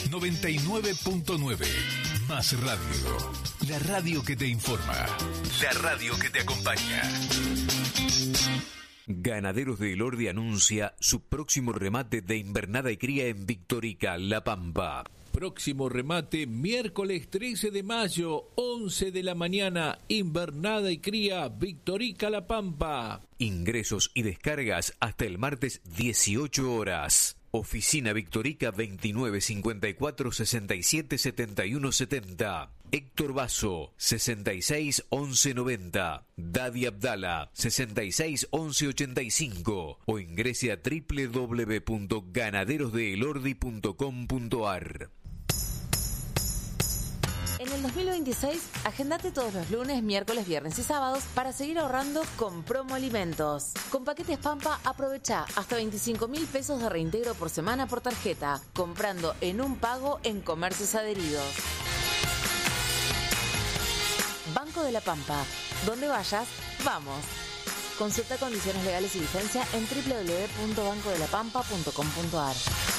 99.9. Más radio. La radio que te informa. La radio que te acompaña. Ganaderos de Elordi anuncia su próximo remate de invernada y cría en Victorica, La Pampa. Próximo remate, miércoles 13 de mayo, 11 de la mañana, invernada y cría, Victorica, La Pampa. Ingresos y descargas hasta el martes 18 horas. Oficina Victorica 29 54 67 71 70. Héctor Basso 66 11 90. Dadi Abdala 66 11 85. O ingrese a www.ganaderosdeelordi.com.ar. En el 2026, agendate todos los lunes, miércoles, viernes y sábados para seguir ahorrando con Promo Alimentos. Con paquetes Pampa, aprovecha hasta 25.000 pesos de reintegro por semana por tarjeta, comprando en un pago en comercios adheridos. Banco de la Pampa. Donde vayas, vamos. Consulta condiciones legales y vigencia en www.bancodelapampa.com.ar.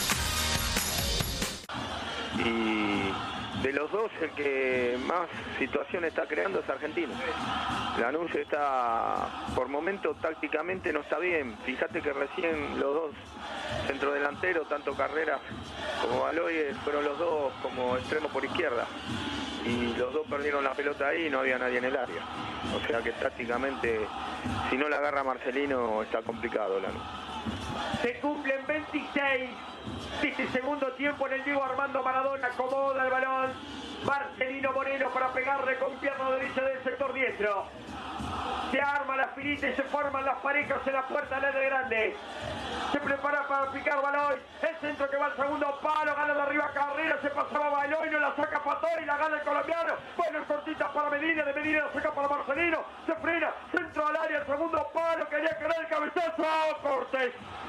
Y de los dos, el que más situación está creando es Argentino. Lanús está, por momento, tácticamente no está bien. Fíjate que recién los dos centrodelanteros, tanto Carreras como Baloyes, fueron los dos como extremos por izquierda. Y los dos perdieron la pelota ahí y no había nadie en el área. O sea que tácticamente, si no la agarra Marcelino, está complicado Lanús. Se cumplen 26 de este segundo tiempo en el Diego Armando Maradona. Acomoda el balón Marcelino Moreno para pegarle con pierna derecha del sector diestro. Se arma la filita y se forman las parejas en la puerta del área grande. Se prepara para picar Baloy. El centro que va al segundo palo. Gana de arriba Carrera. Se pasaba Baloy. No la saca Patori. La gana el colombiano. Bueno, cortita para Medina. De Medina la saca para Marcelino. Se frena. Centro al área. El segundo palo. Quería quedar el cabezazo. Cortés.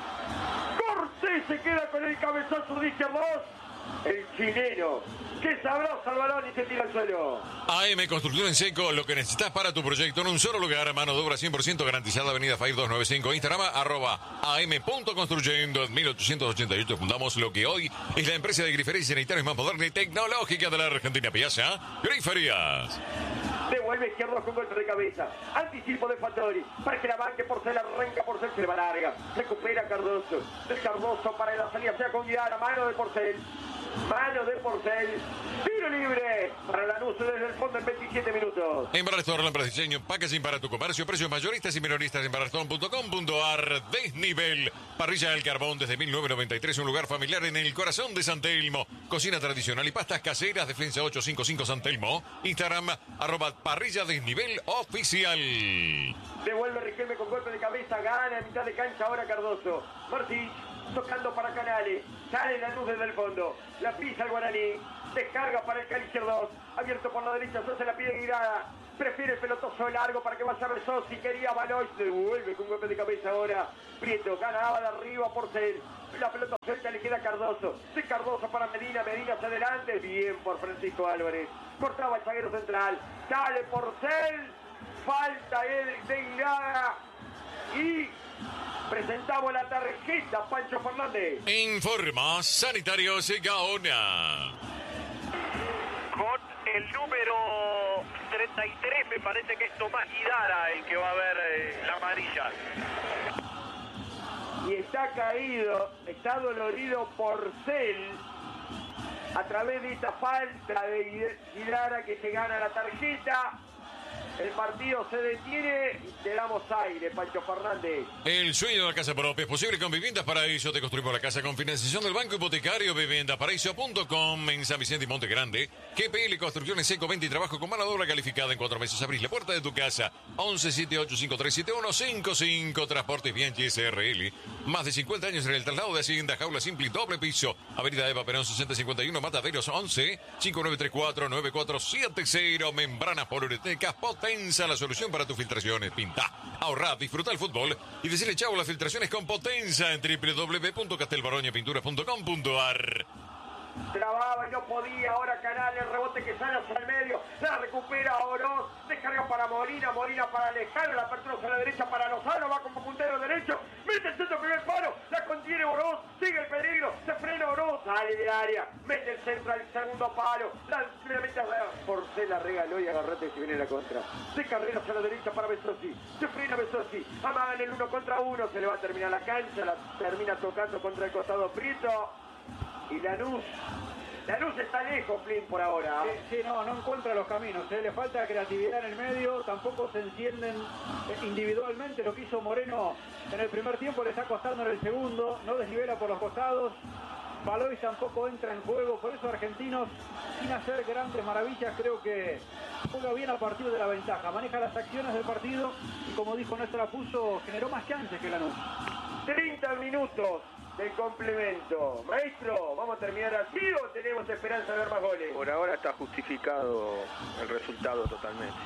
Cortés se queda con el cabezazo de izquierdos. El chileno. Qué sabroso el balón y se tira al suelo. AM Construcción en Seco, lo que necesitas para tu proyecto en un solo lugar, mano de obra 100% garantizada, Avenida Fair 295, Instagram, @am.construyendo, 1888. Fundamos lo que hoy es la empresa de griferías sanitarias más moderna y tecnológica de la Argentina. Piazza Griferías. Devuelve izquierdo con golpe de cabeza. Anticipo de Fattori. Para que la banque Porcel, arranca Porcel, se le va larga. Recupera Cardoso. De Cardoso para la salida, sea con Guiara. Mano de Porcel. Mano de Porcel. Tiro libre para Lanús desde el fondo en 27 minutos. En Barrestón, lámparas de diseño, packaging para tu comercio, precios mayoristas y minoristas en barrestón.com.ar. Desnivel, parrilla del carbón desde 1993, un lugar familiar en el corazón de San Telmo. Cocina tradicional y pastas caseras, Defensa 855 San Telmo. Instagram, @parrilla desnivel oficial. Devuelve Riquelme con golpe de cabeza, gana en mitad de cancha ahora Cardoso. Martí tocando para Canales, sale la luz desde el fondo, la pisa el Guaraní, descarga para el Cali izquierdo, abierto por la derecha, se la pide Guirada, prefiere el pelotazo largo para que vaya Besós, si quería Baloy, devuelve con golpe de cabeza ahora, Prieto, ganaba de arriba Porcel, la pelota suelta le queda Cardoso, de Cardoso para Medina, Medina hacia adelante, bien por Francisco Álvarez, cortaba el zaguero central, sale Porcel, falta de Guirada y presentamos la tarjeta, Pancho Fernández. Informa Sanitarios Gaona. Con el número 33 me parece que es Tomás Guidara el que va a ver la amarilla. Y está caído, está dolorido Porcel a través de esta falta de Guidara que se gana la tarjeta. El partido se detiene y te damos aire, Pancho Fernández. El sueño de la casa propia es posible con Viviendas Paraíso. Te construimos la casa con financiación del Banco Hipotecario. Vivendaparaíso.com en San Vicente y Monte Grande. GPL Construcciones Seco, 20 y trabajo con mano de obra calificada en 4 meses. Abrís la puerta de tu casa. 1178537155. Transportes Bianchi SRL. Más de 50 años en el traslado de Hacienda. Jaula simple y doble piso. Avenida Eva Perón 6051. Mataderos 11 5934 9470. Membranas poliureténicas Potenza, la solución para tus filtraciones. Pinta, ahorra, disfruta el fútbol y decirle chau a las filtraciones con Potenza en www.castelbaroñapinturas.com.ar. trababa y no podía, ahora Canales, rebote que sale hacia el medio, la recupera Oroz, descarga para Molina, Molina para Lejano, la apertura hacia la derecha para Lozano, va como puntero derecho, mete el centro primer palo, la contiene Oroz, sigue el peligro, se frena Oroz, sale del área, mete el centro al segundo palo, la mete a Porcel, la regaló y Agarrate se viene la contra, de carrera hacia la derecha para Besosi, se frena Besosi, amaga en el 1 contra 1, se le va a terminar la cancha, la termina tocando contra el costado Prieto. Y Lanús está lejos, Flynn, por ahora. Sí, no encuentra los caminos, le falta creatividad en el medio, tampoco se encienden individualmente. Lo que hizo Moreno en el primer tiempo le está costando en el segundo, no desnivela por los costados. Valois tampoco entra en juego, por eso Argentinos, sin hacer grandes maravillas, creo que juega bien a partir de la ventaja, maneja las acciones del partido y, como dijo Néstor Apuso, generó más chances que Lanús. 30 minutos del complemento. Maestro, ¿vamos a terminar así o tenemos esperanza de ver más goles? Por ahora está justificado el resultado totalmente.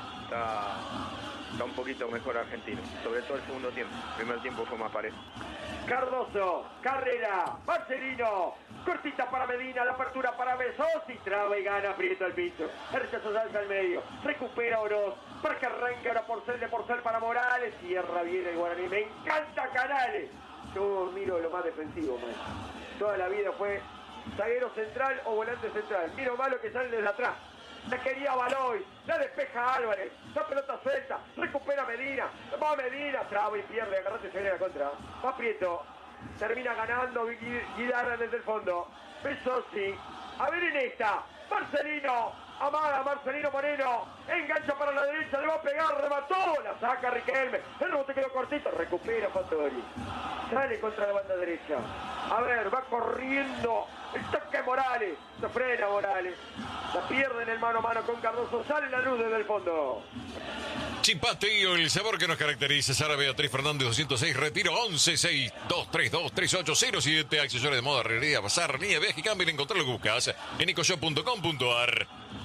Está un poquito mejor Argentino, sobre todo el segundo tiempo. El primer tiempo fue más parejo. Cardoso, Carrera, Marcelino, cortita para Medina, la apertura para Besosi, traba y gana Prieto al piso. El rechazo salta al medio, recupera Oroz, para que arranque ahora Porcel, de Porcel para Morales, cierra bien el Guaraní. Me encanta Canales. Yo miro lo más defensivo, maestro. Toda la vida fue zaguero central o volante central. Miro malo que sale desde atrás. La quería Valois, la despeja Álvarez, la pelota suelta, recupera Medina, va Medina, traba y pierde, Agarrate se viene a la contra. Va Prieto, termina ganando Guidarra desde el fondo. Besosi, a ver en esta, Marcelino, amaga Marcelino Moreno, engancha para la derecha, le va a pegar, remató, la saca Riquelme, el rebote quedó cortito, recupera Fattori, sale contra la banda derecha, a ver, va corriendo, el toque Morales, se frena Morales, la pierde en el mano a mano con Cardoso, sale la luz desde el fondo. Chipatillo, el sabor que nos caracteriza. Sara Beatriz Fernández 206, retiro 1162323807. Accesorios de moda, herrería, bazar, línea, viaje y cambio. Encontrar lo que buscas en ecoshop.com.ar.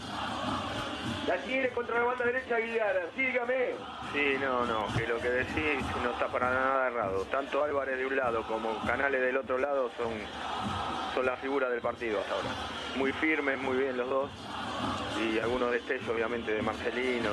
La tiene contra la banda derecha Guillara, sígame. Sí, no, que lo que decís no está para nada errado. Tanto Álvarez de un lado como Canales del otro lado son la figura del partido hasta ahora. Muy firmes, muy bien los dos. Y algunos destellos obviamente de Marcelino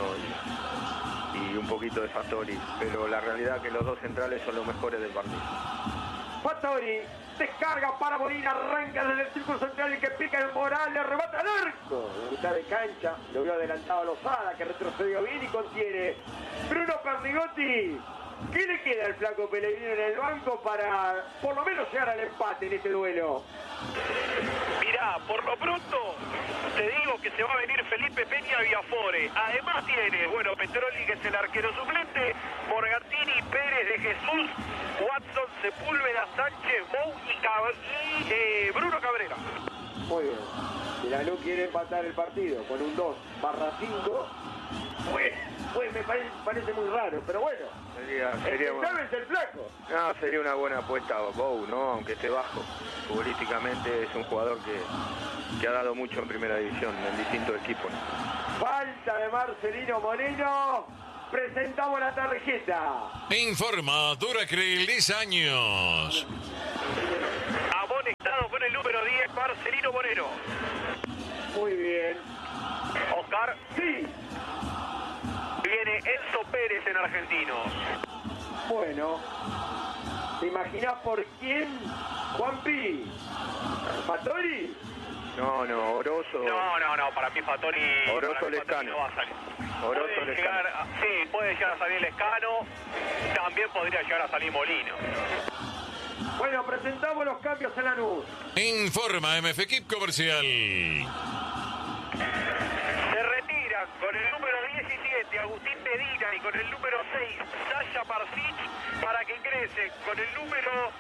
y un poquito de Fattori, pero la realidad es que los dos centrales son los mejores del partido. Fattori, descarga para Molina, arranca desde el círculo central y que pica el Morales, le remata el arco. En mitad de cancha, lo vio adelantado a Lozada, que retrocedió bien y contiene. Bruno Pernigotti, ¿qué le queda al flaco Pellegrino en el banco para por lo menos llegar al empate en este duelo? Mirá, por lo pronto te digo que se va a venir Felipe Peña Viafore. Además tiene, Petroli, que es el arquero suplente, Morgantini, Pérez de Jesús, Watson, Sepúlveda, Sánchez, Mou y Bruno Cabrera. Muy bien. Si Lanús quiere empatar el partido con un 2/5, pues me parece muy raro, pero bueno. Sería el flaco. No, sería una buena apuesta a Bou, ¿no? Aunque esté bajo. Futbolísticamente es un jugador que ha dado mucho en primera división, en distintos equipos, ¿no? Falta de Marcelino Moreno. Presentamos la tarjeta. Informa Duracril 10 años. Amonestado con el número 10, Marcelino Moreno. Muy bien. Oscar. Sí. Viene Enzo Pérez en Argentinos. Bueno. ¿Te imaginás por quién? Juanpi. ¿Fattori? No, Orozo. No, para mí Fattori. Orozo Lescano. No va a salir. Orozo Lescano. Sí, puede llegar a salir Lescano. También podría llegar a salir Molino. Bueno, presentamos los cambios en Lanús. Informa MF Equip Comercial. Se retiran con el número 17 Agustín Medina y con el número 6 Sasha Parsic para que ingrese con el número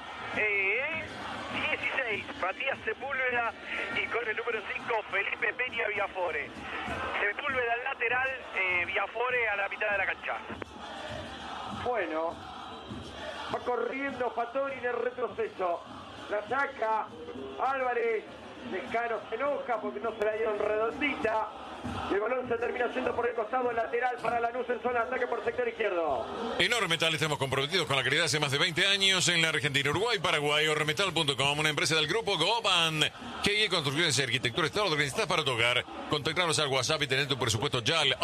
16 Matías Sepúlveda y con el número 5 Felipe Peña Viafore. Sepúlveda al lateral, Viafore a la mitad de la cancha. Bueno, va corriendo Fattori en el retroceso. La saca Álvarez. Lescano se enoja porque no se la dieron redondita. El balón se termina yendo por el costado lateral para Lanús en zona de ataque por el sector izquierdo. En Ormetal estamos comprometidos con la calidad hace más de 20 años en la Argentina, Uruguay, Paraguay. Ormetal.com, una empresa del grupo Goban. Que construcciones y arquitectura extraordinarias para tu hogar. Contactanos al WhatsApp y tener tu presupuesto ya al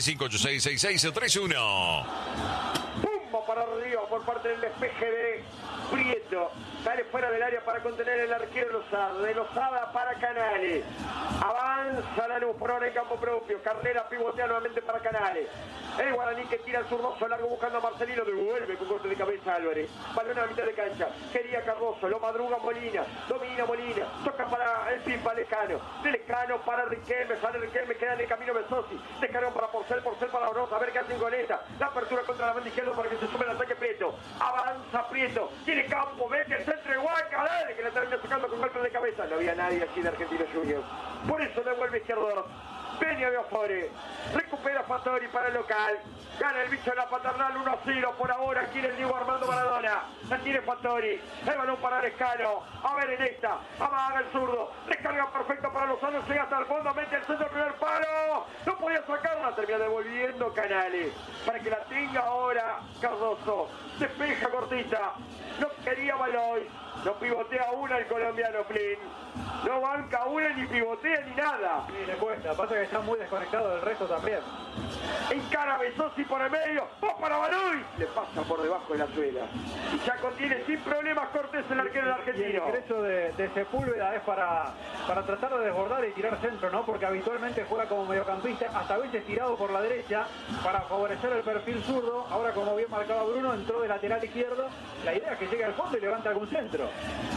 1165866631. Pumba para arriba por parte del despeje de Prieto. Sale fuera del área para contener el arquero Lozada. De Lozada para Canales. Avanza Lanús por ahora en campo propio. Carrera pivotea nuevamente para Canales. El guaraní que tira el zurdoso largo buscando a Marcelino. Devuelve con corte de cabeza Álvarez. Balón a la mitad de cancha. Quería Cardoso. Lo madruga Molina. Domina Molina. Toca para el Pipa Lescano. De Lescano para Riquelme. Sale Riquelme. Queda en el camino Besosi. Descargó para Porcel. Porcel para Oroz. A ver qué hacen con esta. La apertura contra la banda izquierda para que se sume el ataque Prieto. Avanza Prieto. Tiene campo. Ve que el centro igual. Dale, que la termina sacando con golpe de cabeza. No había nadie aquí de Argentinos Juniors. Por eso devuelve izquierdo. Peña Biafore. Recupera Fattori para el local. Gana el bicho de la paternal 1-0 por ahora. Aquí en el Diego Armando Maradona. La tiene Fattori. El balón para Lescano. A ver en esta. Amaga el zurdo. Descarga perfecto para Lozano. Llega hasta el fondo. Mete el centro primer palo. No podía sacarla. Termina devolviendo Canales. Para que la tenga ahora Cardoso. Despeja cortita. No quería Baloy. No pivotea una el colombiano Flynn. No banca una ni pivotea ni nada. Sí, le cuesta. Pasa que está muy desconectado del resto también. Encara Besosi por el medio. ¡Oh, para Baloy! Le pasa por debajo de la suela. Y ya contiene sin problemas Cortés el arquero del argentino. Y el ingreso de Sepúlveda es para tratar de desbordar y tirar centro, ¿no? Porque habitualmente juega como mediocampista, hasta a veces tirado por la derecha para favorecer el perfil zurdo. Ahora, como bien marcaba Bruno, entró de lateral izquierdo. La idea es que llegue al fondo y levante algún centro.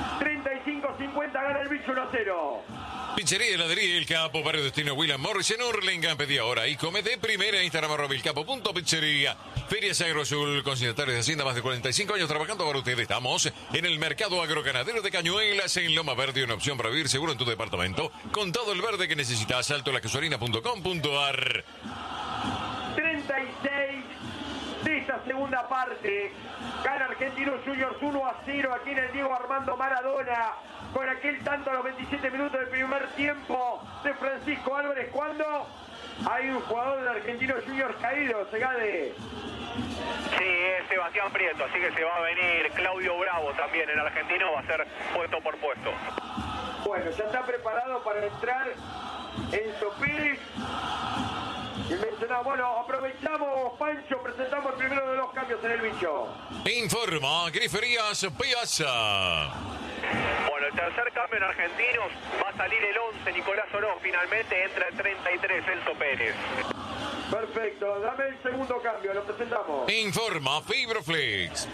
35-50 gana el bicho 1-0. Pizzería Heladería El Capo, barrio destino William Morris en Hurlingham. Pedí ahora y come de primera. Instagram @elcapo.pizzería. Ferias Agrosul, consignatarios de Hacienda, más de 45 años trabajando para ustedes. Estamos en el mercado agroganadero de Cañuelas, en Loma Verde, una opción para vivir seguro en tu departamento, con todo el verde que necesitas. Altolacasolina.com.ar. 36 de esta segunda parte. Gana Argentinos Juniors 1-0 aquí en el Diego Armando Maradona. Con aquel tanto a los 27 minutos del primer tiempo de Francisco Álvarez. Cuando hay un jugador de Argentinos Juniors caído, Segade. Sí, es Sebastián Prieto, así que se va a venir Claudio Bravo también. El argentino va a ser puesto por puesto. Bueno, ya está preparado para entrar Enzo Pérez. Y mencionamos, bueno, aprovechamos, Pancho, presentamos el primero de los cambios en el bicho. Informa Griferías Piazza. Bueno, el tercer cambio en Argentinos va a salir el 11, Nicolás Oroz. Finalmente entra el 33, Enzo Pérez. Perfecto, dame el segundo cambio, lo presentamos. Informa Fibroflex.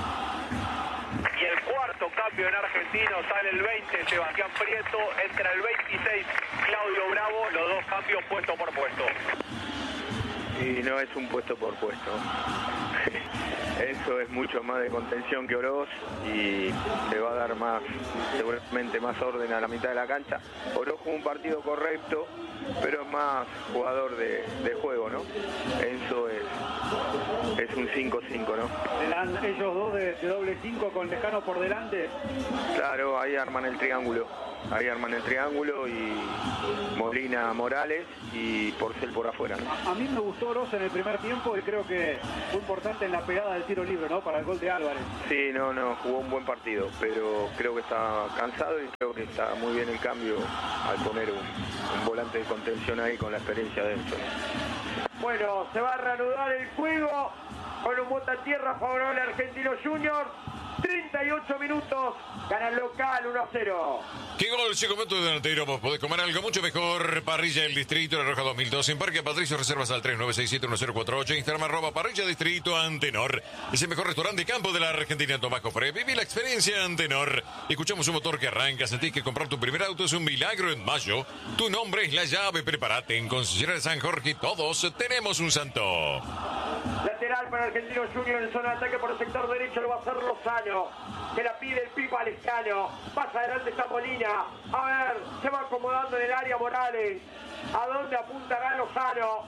Y el cuarto cambio en Argentinos sale el 20, Sebastián Prieto. Entra el 26, Claudio Bravo. Los dos cambios puesto por puesto. Y no es un puesto por puesto. Eso es mucho más de contención que Oroz y le va a dar más, seguramente más orden a la mitad de la cancha. Oroz jugó un partido correcto, pero es más jugador de juego, ¿no? Enzo es un 5-5, ¿no? Ellos dos de doble 5 con Lescano por delante. Claro, ahí arman el triángulo. Ahí arman el triángulo y Molina Morales y Porcel por afuera, ¿no? A mí me gustó Oroz en el primer tiempo y creo que fue importante en la pegada del tiro libre, ¿no? Para el gol de Álvarez. Sí, no, jugó un buen partido, pero creo que está cansado y creo que está muy bien el cambio al poner un volante de contención ahí con la experiencia de Enzo. Bueno, se va a reanudar el juego con un bota tierra favorable a Argentinos Juniors. 38 minutos, gana el local 1-0. ¿Qué gol se comete de delantero? Vos podés comer algo mucho mejor. Parrilla del Distrito, La Roja 2002. En Parque Patricio, reservas al 3967-1048. Instagram @Parrilla Distrito Antenor. Es el mejor restaurante de campo de la Argentina. Tomás Cofre. Viví la experiencia Antenor. Escuchamos un motor que arranca. Sentís que comprar tu primer auto es un milagro en mayo. Tu nombre es la llave. Prepárate. En Concesionaria de San Jorge todos tenemos un santo. Lateral para Argentinos Juniors en zona de ataque por el sector derecho. Lo va a hacer Lozano. Que la pide el Pipa Lescano. Pasa adelante está Molina. A ver, se va acomodando en el área Morales. ¿A dónde apuntará Lozano?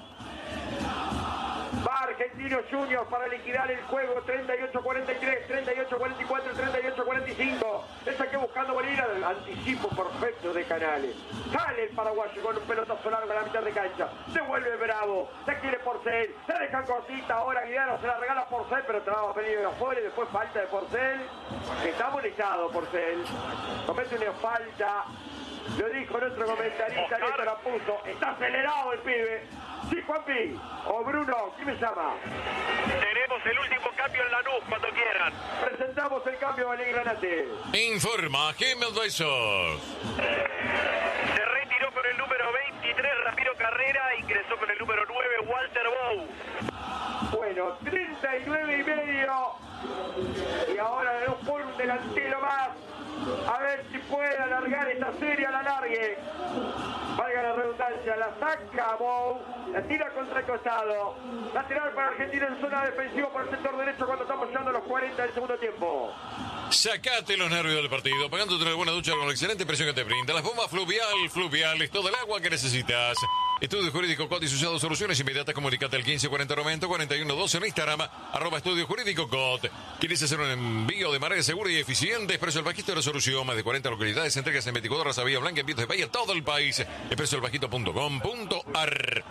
Va Argentinos Juniors para liquidar el juego. 38-43, 38-44, 38-45. 25. Le saqué buscando Molina. Anticipo perfecto de Canales. Sale el paraguayo con un pelotazo largo a la mitad de cancha. Devuelve Bravo. La quiere Porcel. La dejan cortita. Ahora Guidano se la regala Porcel, pero traba peligro de afuera y después falta de Porcel. Está molestado Porcel. Comete una falta. Lo dijo nuestro comentarista, Néstor la puso. Está acelerado el pibe. Sí, Juanpi. O Bruno, ¿quién me llama? Tenemos el último cambio en Lanús cuando quieran. Presentamos el cambio a Granate. Informa Gemel Advisor. Se retiró con el número 23 Ramiro Carrera, ingresó con el número 9 Walter Bou. Bueno, 39,5. Y ahora le da un delantero más. A ver si puede alargar esta serie, a la largue. Valga la redundancia, la saca Bou, la tira contra el costado. Lateral para Argentina en zona defensiva por el sector derecho cuando estamos llegando a los 40 del segundo tiempo. Sacate los nervios del partido, pagándote una buena ducha con la excelente presión que te brinda. Las bombas Fluvial es todo el agua que necesitas. Estudio Jurídico COT y asociados, soluciones inmediatas. Comunicate al 154090 4112 en Instagram, @Estudio Jurídico COT. ¿Quieres hacer un envío de manera segura y eficiente? Expreso El Bajito de la solución. Más de 40 localidades, entregas en 24 horas a Vía Blanca, en Vientos de Bahía, todo el país. expresoelbajito.com.ar.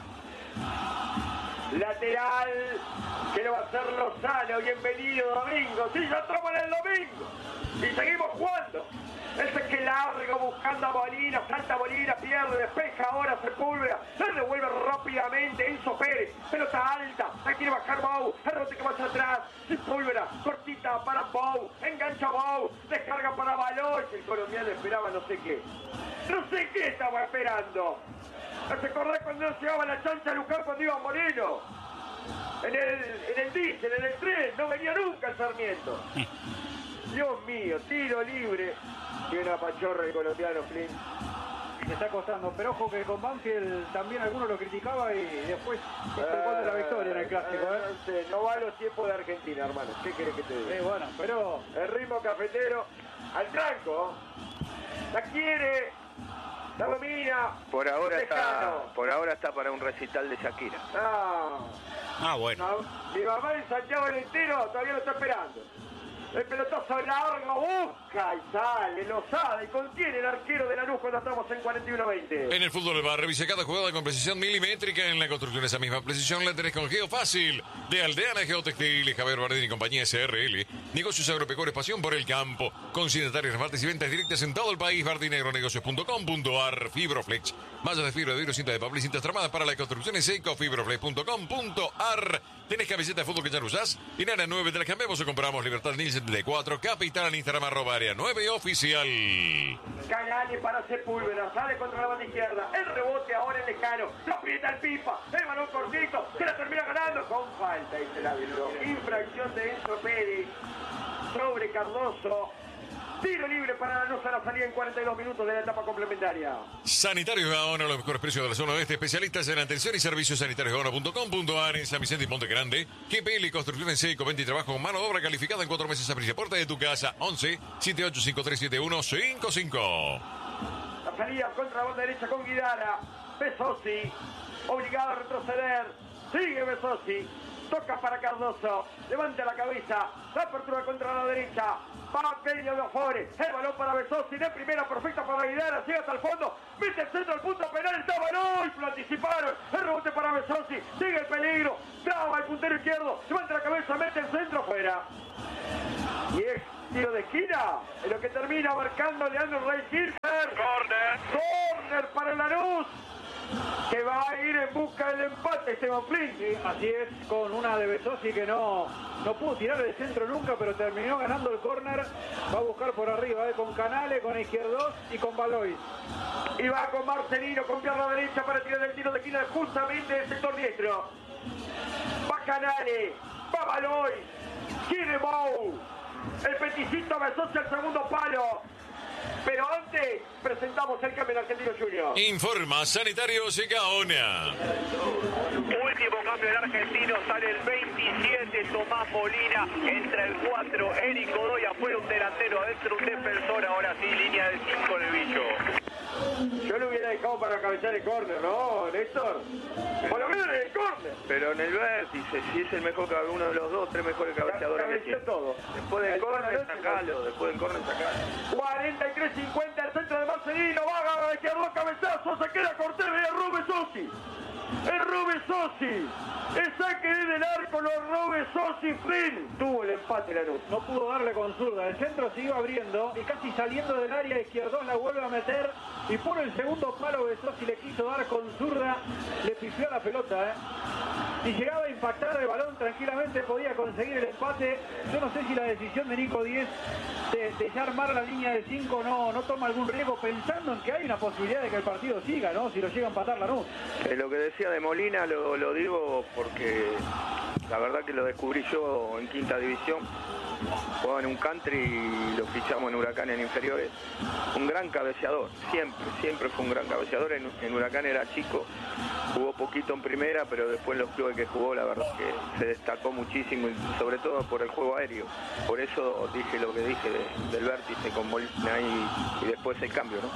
Lateral, que lo va a hacer Lozano. Bienvenido, Domingo. Sí, ya estamos en el domingo. Y seguimos jugando. Ese que largo buscando a Molina, salta Molina, pierde, despeja ahora Sepúlveda, se devuelve rápidamente Enzo Pérez, pelota alta, la quiere bajar Bou, el rebote que va hacia atrás, Sepúlveda, cortita para Bou, engancha Bou, descarga para Baloy, el colombiano esperaba no sé qué estaba esperando. ¿No se acordás cuando no llegaba la chancha a Lucar cuando iba Moreno? En el diésel, en el tren, no venía nunca el Sarmiento. Dios mío, tiro libre. Y una pachorra el colombiano, Flynn. Se está costando, pero ojo que con Banfield también algunos lo criticaba y después se de la victoria en el clásico. No va a los tiempos de Argentina, hermano. ¿Qué querés que te diga? Bueno, pero el ritmo cafetero al tranco. La quiere, la domina. Por ahora está para un recital de Shakira. Bueno. No, mi mamá en Santiago del Estero todavía lo está esperando. El pelotazo largo, busca y sale, lo sabe y contiene el arquero de Lanús cuando estamos en 41-20. En el fútbol del bar, revisa cada jugada con precisión milimétrica. En la construcción esa misma precisión la tenés con Geofácil, de Aldeana Geotextil, Javier Bardini y compañía SRL. Negocios agropecuarios, pasión por el campo. Consignatarios, repartes y ventas directas en todo el país. bardinegronegocios.com.ar. Fibroflex, mallas de fibra de vidrio, cinta de papel y cintas tramadas para la construcción en seco. Fibroflex.com.ar. ¿Tenés camiseta de fútbol que ya no usás? En Área 9 te la cambiamos o compramos. Libertad Nielsen de 4, Capital en Instagram, @Área 9 oficial. Canales para Sepúlveda, sale contra la banda izquierda, el rebote ahora en Lejano, lo aprieta el Pipa, el balón cortito, se la termina ganando con falta, dice el árbitro. Infracción de Enzo Pérez sobre Cardoso. Tiro libre para Lanús a la salida en 42 minutos de la etapa complementaria. Sanitarios Gaona, los mejores precios de la zona oeste. Especialistas en atención y servicios sanitarios Gaona.com.ar en San Vicente y Monte Grande. GPL Construcción en seco, venta y trabajo con mano de obra calificada en 4 meses a la puerta de tu casa. 11 785371 55. La salida contra la banda derecha con Guidara. Besosi, obligado a retroceder. Sigue Besosi. Toca para Cardoso. Levanta la cabeza. La apertura contra la derecha. Va Peña de Afores. El balón para Besosi. De primera perfecta para Guidara. Llega hasta el fondo. Mete el centro al punto penal. Está balón. Lo anticiparon. El rebote para Besosi. Sigue el peligro. Traba el puntero izquierdo. Levanta la cabeza. Mete el centro fuera. Y es tiro de esquina. En lo que termina marcando Leandro Rey Kirchner. Corner para Lanús, que va a ir en busca del empate, Esteban Flynn. Sí, así es, con una de Besosi que no pudo tirar de centro nunca, pero terminó ganando el córner. Va a buscar por arriba, con Canales, con Izquierdos y con Baloy. Y va con Marcelino, con pierna derecha para tirar el tiro de esquina justamente del sector diestro. Va Canales, va Baloy, quiere Bou. El peticito Besosi al segundo palo. Pero antes presentamos el cambio en Argentino Junior. Informa Sanitarios Gaona. Último cambio en Argentino, sale el 27 Tomás Molina, entra el 4 Eric Godoy, afuera un delantero, adentro un defensor, ahora sí, línea de 5 el bicho. Yo lo hubiera dejado para para cabecear el córner, ¿no, Néstor? Por lo menos en el córner. Pero en el vértice, si es el mejor, uno de los dos, tres mejores cabeceadores que tiene. Todo. Después del córner, sacalo. Después del córner, sacalo. 43-50, el centro de Marcelino, va a izquierdo, cabezazo, se queda Cortés, ve a Rubén Sossi. Es Rubén Sossi. El saque desde el arco, lo Rubén Sossi, fin. Tuvo el empate Lanús. No pudo darle con zurda. El centro se iba abriendo y casi saliendo del área izquierdo la vuelve a meter. Y por el segundo palo Besossi le quiso dar con zurda. Le pifió la pelota, Si llegaba a impactar el balón tranquilamente podía conseguir el empate. Yo no sé si la decisión de Nico Díez de ya armar la línea de 5 no toma algún riesgo pensando en que hay una posibilidad de que el partido siga, ¿no? Si lo llega a empatar Lanús. Lo que decía de Molina lo digo porque la verdad que lo descubrí yo en quinta división. Jugaba en un country y lo fichamos en Huracán en inferiores. Un gran cabeceador, siempre fue un gran cabeceador. En Huracán era chico, jugó poquito en primera, pero después en los clubes que jugó la verdad que se destacó muchísimo, y sobre todo por el juego aéreo. Por eso dije lo que dije del vértice con Molina y después el cambio, ¿no?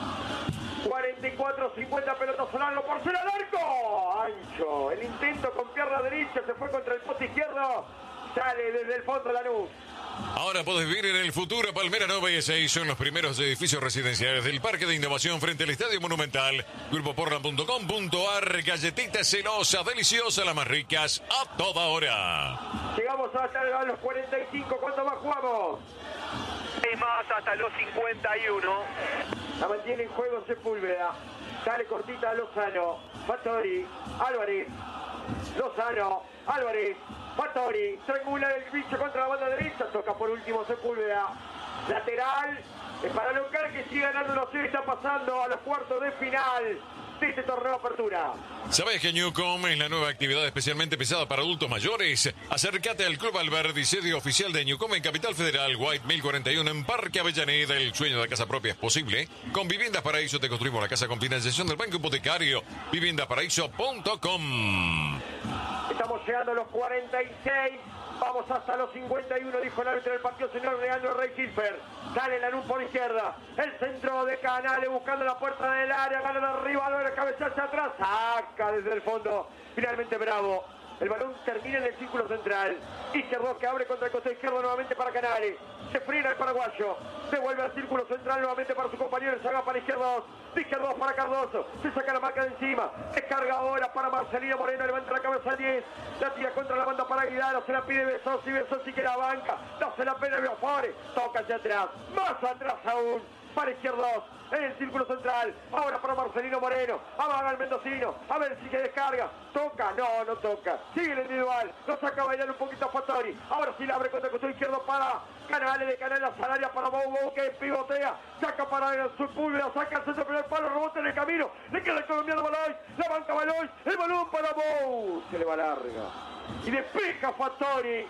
44-50, pelota sonando por ser al arco. Ancho, el intento con pierna derecha, se fue contra el poste izquierdo. Sale desde el fondo Lanús. Ahora podés vivir en el futuro. Palmera Nova y 6 son los primeros edificios residenciales del Parque de Innovación frente al Estadio Monumental. Grupoportland.com.ar. Galletitas Celosa, deliciosa, las más ricas, a toda hora. Llegamos hasta los 45. ¿Cuánto más jugamos? Hay más hasta los 51. La mantiene en juego Sepúlveda. Sale cortita Lozano. Fattori. Álvarez. Lozano. Álvarez. Fattori, triangula el bicho contra la banda derecha, toca por último Sepúlveda. Lateral, es para Locar que sigue ganando los 6, está pasando a los cuartos de final de este torneo de apertura. ¿Sabes que Newcom es la nueva actividad especialmente pensada para adultos mayores? Acércate al Club Alberdi, sede oficial de Newcom en Capital Federal, White 1041 en Parque Avellaneda. El sueño de casa propia es posible. Con Viviendas Paraíso te construimos la casa con financiación del Banco Hipotecario. Viviendaparaíso.com. Estamos llegando a los 46. Vamos hasta los 51, dijo el árbitro del partido, señor Leandro Rey Gilfer. Sale Lanús por izquierda. El centro de Canales buscando la puerta del área. Gana de arriba, logra cabezarse atrás. Saca desde el fondo. Finalmente Bravo. El balón termina en el círculo central. Izquierdo que abre contra el costado izquierdo nuevamente para Canales. Se frena el paraguayo. Se vuelve al círculo central nuevamente para su compañero. Se haga para izquierdos. De izquierdos para Cardoso. Se saca la marca de encima. Descarga ahora para Marcelino Moreno. Levanta la cabeza al 10. La tira contra la banda para Aguilar. Se la pide Besossi. Besossi que la banca. No se la pena Biafore. Toca hacia atrás. Más atrás aún. Para izquierdos. En el círculo central, ahora para Marcelino Moreno, amaga al mendocino, a ver si se descarga, toca, no toca, sigue el individual, lo saca a bailar un poquito a Fattori, ahora sí la abre contra el costado izquierdo para Canales, de Canales a Salaria para Bobo que pivotea, saca para Sepúlveda, saca el centro primer palo, rebota en el camino, le queda el colombiano Baloy, la banca Baloy, el balón para Bobo, se le va larga, y despeja Fattori,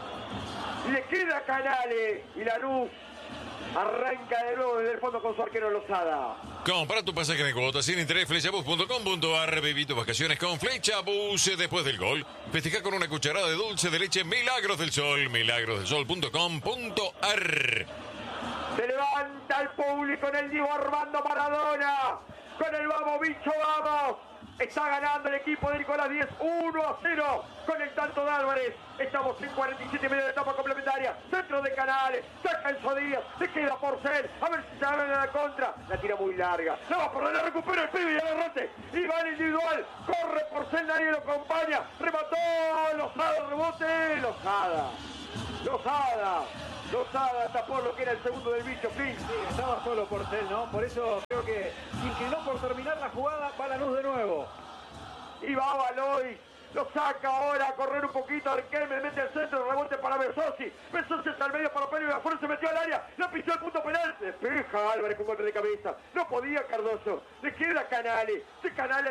y le queda Canales, y Lanús arranca de nuevo desde el fondo con su arquero Lozada. Compra tu pasaje de cuotas sin interés, flechabus.com.ar. Viví tus vacaciones con Flechabus. Después del gol, festeja con una cucharada de dulce de leche Milagros del Sol. milagrosdelsol.com.ar. Se levanta el público en el Diego Armando Maradona. Con el vamos, bicho, vamos. Está ganando el equipo de Nicolás Díez 1-0 con el tanto de Álvarez. Estamos en 47 minutos de etapa complementaria. Centro de Canales. Saca Enzo Díaz. Se queda Porcel. A ver si se abre la contra. La tira muy larga. La va por la recupera el pibe y el derrote. Y va el individual. Corre Porcel. Nadie lo acompaña. Remató. Lozada. Rebote. Lozada tapó lo que era el segundo del bicho. Fin. Sí, estaba solo Porcel, ¿no? Por eso creo que inclinó por terminar la jugada. Va Lanús de nuevo. Y va Baloy. Lo saca ahora a correr un poquito. Arquel mete el centro. Rebote para Besossi. Besossi está al medio para Pérez. Y afuera se metió al área. La pisó el punto penal. Despeja Álvarez con golpe de cabeza. No podía Cardoso. Le queda Canales. De Canales.